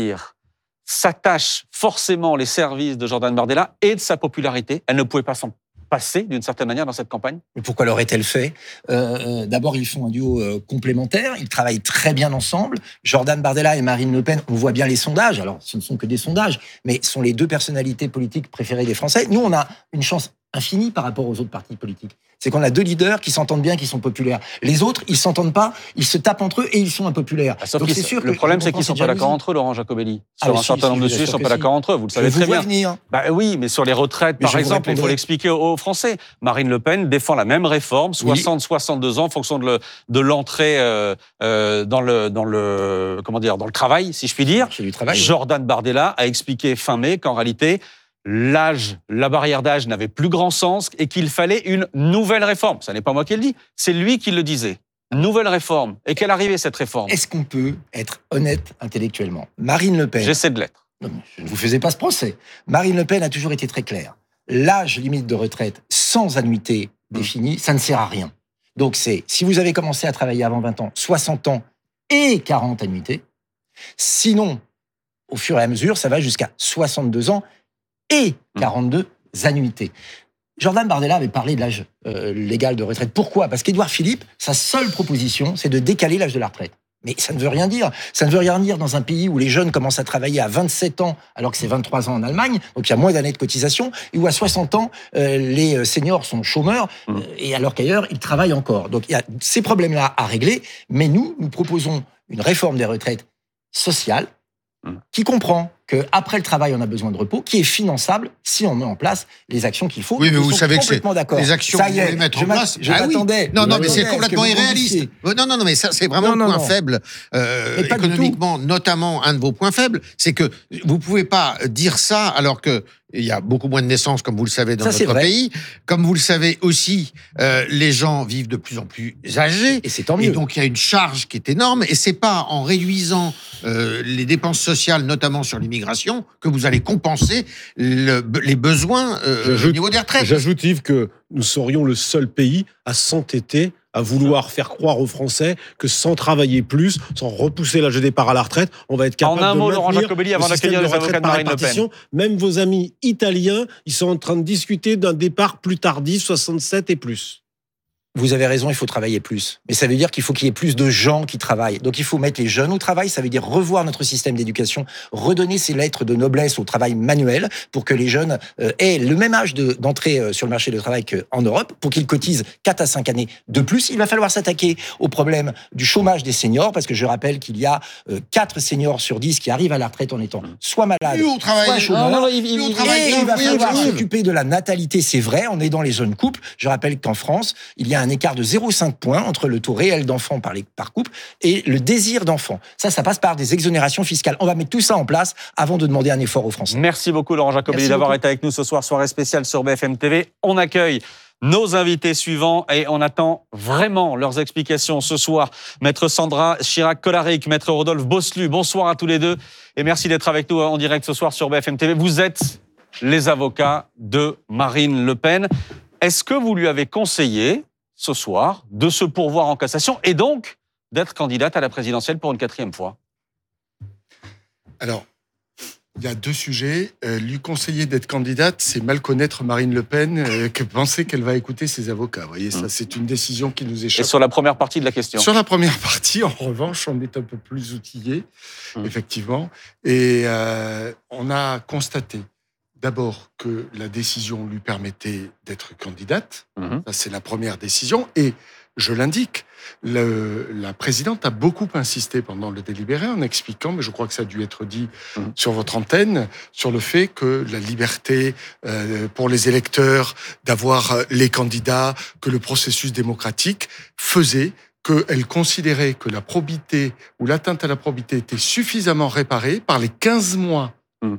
s'attache forcément les services de Jordan Bardella et de sa popularité. Elle ne pouvait pas s'en passer, d'une certaine manière, dans cette campagne. Mais pourquoi l'aurait-elle fait ? D'abord, ils font un duo complémentaire, ils travaillent très bien ensemble. Jordan Bardella et Marine Le Pen, on voit bien les sondages, alors ce ne sont que des sondages, mais sont les deux personnalités politiques préférées des Français. Nous, on a une chance infinie par rapport aux autres partis politiques. C'est qu'on a 2 leaders qui s'entendent bien, qui sont populaires. Les autres, ils s'entendent pas, ils se tapent entre eux et ils sont impopulaires. Donc c'est sûr. Le problème, c'est qu'ils sont pas d'accord entre eux, Laurent Jacobelli. Sur un certain nombre de sujets, ils sont pas d'accord entre eux. Vous le savez très bien. Venir. Oui, mais sur les retraites, par exemple, il faut l'expliquer aux Français. Marine Le Pen défend la même réforme, 60-62 ans, en fonction de l'entrée dans le travail, si je puis dire. Du travail, Jordan Bardella a expliqué fin mai qu'en réalité, la barrière d'âge n'avait plus grand sens et qu'il fallait une nouvelle réforme. Ce n'est pas moi qui le dis, c'est lui qui le disait. Nouvelle réforme. Et quelle arrivée cette réforme ? Est-ce qu'on peut être honnête intellectuellement ? Marine Le Pen... J'essaie de l'être. Non, je ne vous faisais pas ce procès. Marine Le Pen a toujours été très claire. L'âge limite de retraite sans annuité définie, ça ne sert à rien. Donc si vous avez commencé à travailler avant 20 ans, 60 ans et 40 annuités. Sinon, au fur et à mesure, ça va jusqu'à 62 ans et 42 annuités. Jordan Bardella avait parlé de l'âge légal de retraite. Pourquoi ? Parce qu'Édouard Philippe, sa seule proposition, c'est de décaler l'âge de la retraite. Mais ça ne veut rien dire. Ça ne veut rien dire dans un pays où les jeunes commencent à travailler à 27 ans, alors que c'est 23 ans en Allemagne, donc il y a moins d'années de cotisation, et où à 60 ans, les seniors sont chômeurs, et alors qu'ailleurs, ils travaillent encore. Donc il y a ces problèmes-là à régler, mais nous proposons une réforme des retraites sociale, qui comprend qu'après le travail, on a besoin de repos, qui est finançable si on met en place les actions qu'il faut. Oui, mais vous savez que les actions que vous voulez mettre en place... Je m'attendais. Non, mais c'est complètement irréaliste. Non, mais ça, c'est vraiment le point faible économiquement, notamment un de vos points faibles, c'est que vous ne pouvez pas dire ça alors que il y a beaucoup moins de naissances, comme vous le savez, dans notre pays. Comme vous le savez aussi, les gens vivent de plus en plus âgés. Et c'est tant mieux. Et donc, il y a une charge qui est énorme. Et c'est pas en réduisant les dépenses sociales, notamment sur l'immigration, que vous allez compenser les besoins au niveau des retraites. J'ajoute, Yves, que nous serions le seul pays à s'entêter à vouloir faire croire aux Français que sans travailler plus, sans repousser l'âge de départ à la retraite, on va être capable de maintenir Laurent Jacobelli, avant d'accueillir les avocats de Marine Le Pen. Même vos amis italiens, ils sont en train de discuter d'un départ plus tardif, 67 et plus. Vous avez raison, il faut travailler plus. Mais ça veut dire qu'il faut qu'il y ait plus de gens qui travaillent. Donc il faut mettre les jeunes au travail, ça veut dire revoir notre système d'éducation, redonner ces lettres de noblesse au travail manuel pour que les jeunes aient le même âge d'entrée sur le marché du travail qu'en Europe, pour qu'ils cotisent 4 à 5 années de plus. Il va falloir s'attaquer au problème du chômage des seniors, parce que je rappelle qu'il y a 4 seniors sur 10 qui arrivent à la retraite en étant soit malades, soit chômeurs. Il va falloir s'occuper de la natalité, c'est vrai, on est dans les jeunes couples. Je rappelle qu'en France, il y a un écart de 0,5 points entre le taux réel d'enfants par couple et le désir d'enfant. Ça passe par des exonérations fiscales. On va mettre tout ça en place avant de demander un effort aux Français. Merci beaucoup, Laurent Jacobelli, d'avoir été avec nous ce soir, soirée spéciale sur BFM TV. On accueille nos invités suivants et on attend vraiment leurs explications ce soir. Maître Sandra Chirac-Colaric, Maître Rodolphe Bosselu, bonsoir à tous les deux et merci d'être avec nous en direct ce soir sur BFM TV. Vous êtes les avocats de Marine Le Pen. Est-ce que vous lui avez conseillé ce soir de se pourvoir en cassation et donc d'être candidate à la présidentielle pour une 4e fois? Alors, il y a 2 sujets. Lui conseiller d'être candidate, c'est mal connaître Marine Le Pen, que penser qu'elle va écouter ses avocats. Vous voyez, ça, c'est une décision qui nous échappe. Et sur la première partie de la question? Sur la première partie, en revanche, on est un peu plus outillé, effectivement. Et on a constaté d'abord que la décision lui permettait d'être candidate. Ça, c'est la première décision. Et je l'indique, la présidente a beaucoup insisté pendant le délibéré en expliquant, mais je crois que ça a dû être dit sur votre antenne, sur le fait que la liberté pour les électeurs d'avoir les candidats, que le processus démocratique faisait qu'elle considérait que la probité ou l'atteinte à la probité était suffisamment réparée par les 15 mois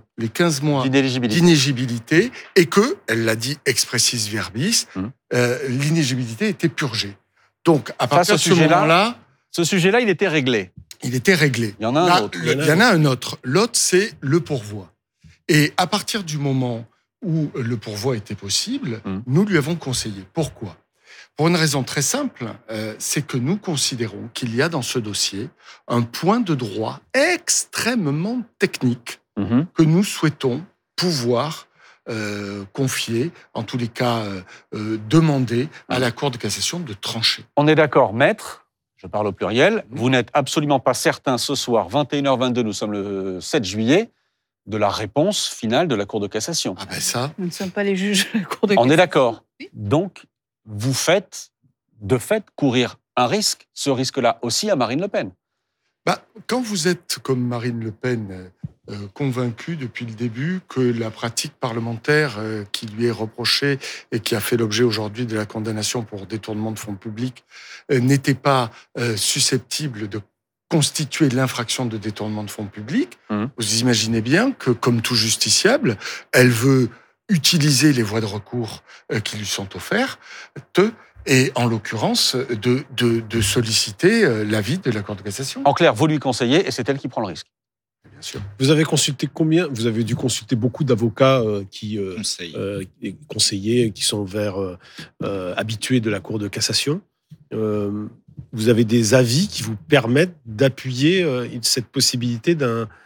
d'inéligibilité et que, elle l'a dit expressis verbis, l'inéligibilité était purgée. Donc, à partir de ce moment-là... Ce sujet-là, il était réglé. Il était réglé. Il y en a un autre. Il y en a un autre. L'autre, c'est le pourvoi. Et à partir du moment où le pourvoi était possible, nous lui avons conseillé. Pourquoi ? Pour une raison très simple, c'est que nous considérons qu'il y a dans ce dossier un point de droit extrêmement technique que nous souhaitons pouvoir confier, en tous les cas demander à la Cour de cassation de trancher. On est d'accord, maître, je parle au pluriel, vous n'êtes absolument pas certain ce soir, 21h22, nous sommes le 7 juillet, de la réponse finale de la Cour de cassation. Ah ben ça. Nous ne sommes pas les juges de la Cour de cassation. On est d'accord. Oui. Donc, vous faites, de fait, courir un risque, ce risque-là aussi à Marine Le Pen. Quand vous êtes, comme Marine Le Pen, convaincu depuis le début que la pratique parlementaire qui lui est reprochée et qui a fait l'objet aujourd'hui de la condamnation pour détournement de fonds publics n'était pas susceptible de constituer l'infraction de détournement de fonds publics, vous imaginez bien que, comme tout justiciable, elle veut utiliser les voies de recours qui lui sont offertes, et en l'occurrence, de solliciter l'avis de la Cour de cassation. En clair, vous lui conseillez et c'est elle qui prend le risque. Bien sûr. Vous avez consulté combien ? Vous avez dû consulter beaucoup d'avocats conseillers, qui sont habitués de la Cour de cassation. Vous avez des avis qui vous permettent d'appuyer cette possibilité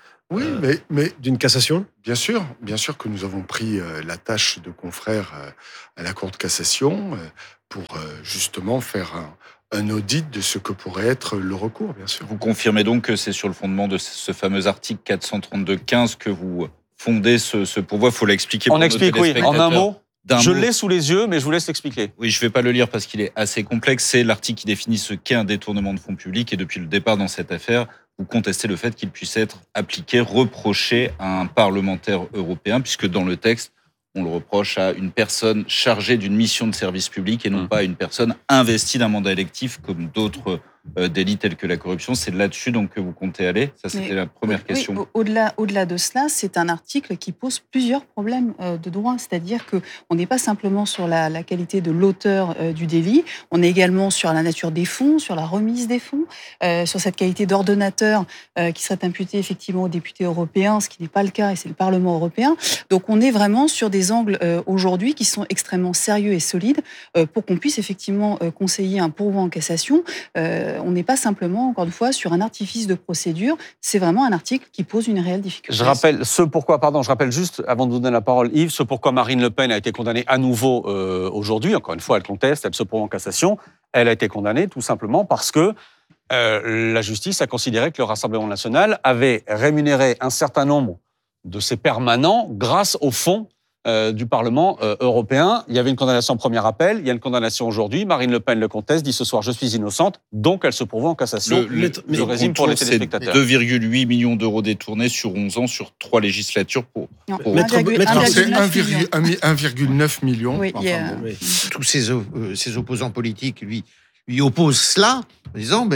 d'une cassation ? Bien sûr que nous avons pris la tâche de confrères à la Cour de cassation pour justement faire un audit de ce que pourrait être le recours, bien sûr. Vous confirmez donc que c'est sur le fondement de ce fameux article 432-15 que vous fondez ce pourvoi. Il faut l'expliquer. On explique, oui, en un mot. Je l'ai sous les yeux, mais je vous laisse l'expliquer. Oui, je ne vais pas le lire parce qu'il est assez complexe. C'est l'article qui définit ce qu'est un détournement de fonds publics. Et depuis le départ dans cette affaire, vous contestez le fait qu'il puisse être appliqué, reproché à un parlementaire européen, puisque dans le texte, on le reproche à une personne chargée d'une mission de service public et non pas à une personne investie d'un mandat électif comme d'autres délits tels que la corruption. C'est là-dessus donc que vous comptez aller. Ça, c'était la première question. Oui, au-delà de cela, c'est un article qui pose plusieurs problèmes de droit. C'est-à-dire qu'on n'est pas simplement sur la qualité de l'auteur du délit, on est également sur la nature des fonds, sur la remise des fonds, sur cette qualité d'ordonnateur qui serait imputée effectivement aux députés européens, ce qui n'est pas le cas et c'est le Parlement européen. Donc on est vraiment sur des angles aujourd'hui qui sont extrêmement sérieux et solides pour qu'on puisse effectivement conseiller un pourvoi en cassation. On n'est pas simplement, encore une fois, sur un artifice de procédure. C'est vraiment un article qui pose une réelle difficulté. Je rappelle juste, avant de vous donner la parole, Yves, ce pourquoi Marine Le Pen a été condamnée à nouveau aujourd'hui. Encore une fois, elle conteste, elle se pourvoit en cassation. Elle a été condamnée tout simplement parce que la justice a considéré que le Rassemblement national avait rémunéré un certain nombre de ses permanents grâce au fonds du Parlement européen. Il y avait une condamnation en premier appel, il y a une condamnation aujourd'hui. Marine Le Pen le conteste, dit ce soir je suis innocente, donc elle se pourvoit en cassation. Je résume pour les téléspectateurs. 2,8 millions d'euros détournés sur 11 ans, sur 3 législatures. C'est 1,9 million. Oui, tous ses opposants politiques lui opposent cela, en disant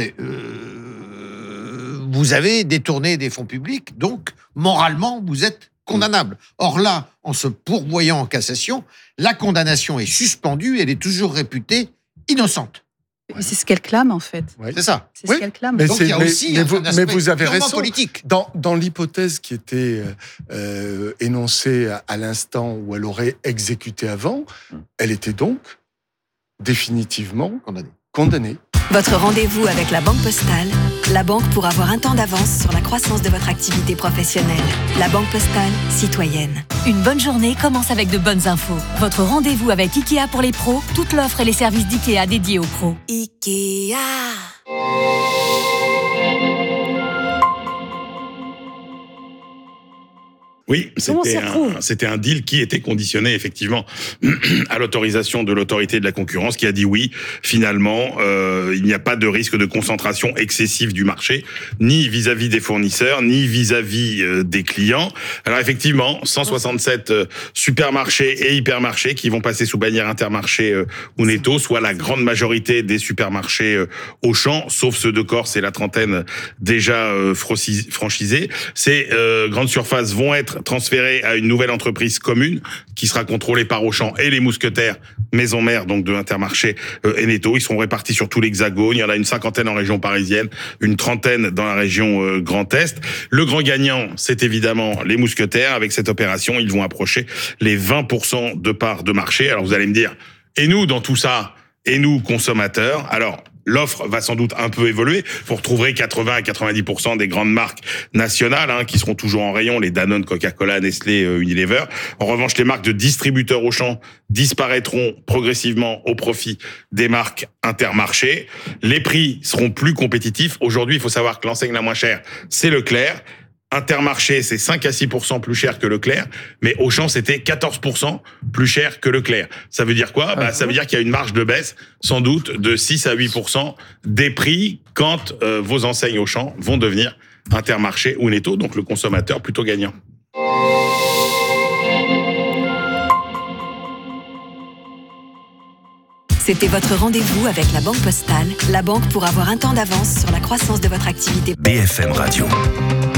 vous avez détourné des fonds publics, donc moralement vous êtes condamnable. Or là, en se pourvoyant en cassation, la condamnation est suspendue, elle est toujours réputée innocente. Mais c'est ce qu'elle clame, en fait. Ouais. C'est ça. C'est ce qu'elle clame. Donc il y a aussi un aspect vous avez raison. politique. Dans l'hypothèse qui était énoncée à l'instant où elle aurait exécuté avant, elle était donc définitivement condamnée. Votre rendez-vous avec la Banque Postale, la banque pour avoir un temps d'avance sur la croissance de votre activité professionnelle. La Banque Postale, citoyenne. Une bonne journée commence avec de bonnes infos. Votre rendez-vous avec IKEA pour les pros, toute l'offre et les services d'IKEA dédiés aux pros. IKEA. Oui, c'était un deal qui était conditionné effectivement à l'autorisation de l'autorité de la concurrence qui a dit oui, finalement, il n'y a pas de risque de concentration excessive du marché, ni vis-à-vis des fournisseurs, ni vis-à-vis des clients. Alors effectivement, 167 supermarchés et hypermarchés qui vont passer sous bannière Intermarché ou Netto, soit la grande majorité des supermarchés Auchan, sauf ceux de Corse et la trentaine déjà franchisés. Ces grandes surfaces vont être transférés à une nouvelle entreprise commune qui sera contrôlée par Auchan et les mousquetaires, maison mère donc de Intermarché et Netto. Ils seront répartis sur tout l'Hexagone. Il y en a une 50aine en région parisienne, une 30aine dans la région Grand Est. Le grand gagnant, c'est évidemment les mousquetaires. Avec cette opération, ils vont approcher les 20% de part de marché. Alors vous allez me dire, et nous dans tout ça, et nous consommateurs, alors l'offre va sans doute un peu évoluer. Vous retrouverez 80 à 90% des grandes marques nationales qui seront toujours en rayon, les Danone, Coca-Cola, Nestlé, Unilever. En revanche, les marques de distributeurs Auchan disparaîtront progressivement au profit des marques Intermarché. Les prix seront plus compétitifs. Aujourd'hui, il faut savoir que l'enseigne la moins chère, c'est Leclerc. Intermarché, c'est 5 à 6% plus cher que Leclerc, mais Auchan, c'était 14% plus cher que Leclerc. Ça veut dire quoi? Ça veut dire qu'il y a une marge de baisse, sans doute, de 6 à 8% des prix quand vos enseignes Auchan vont devenir Intermarché ou Netto, donc le consommateur plutôt gagnant. C'était votre rendez-vous avec la Banque Postale, la banque pour avoir un temps d'avance sur la croissance de votre activité. BFM Radio.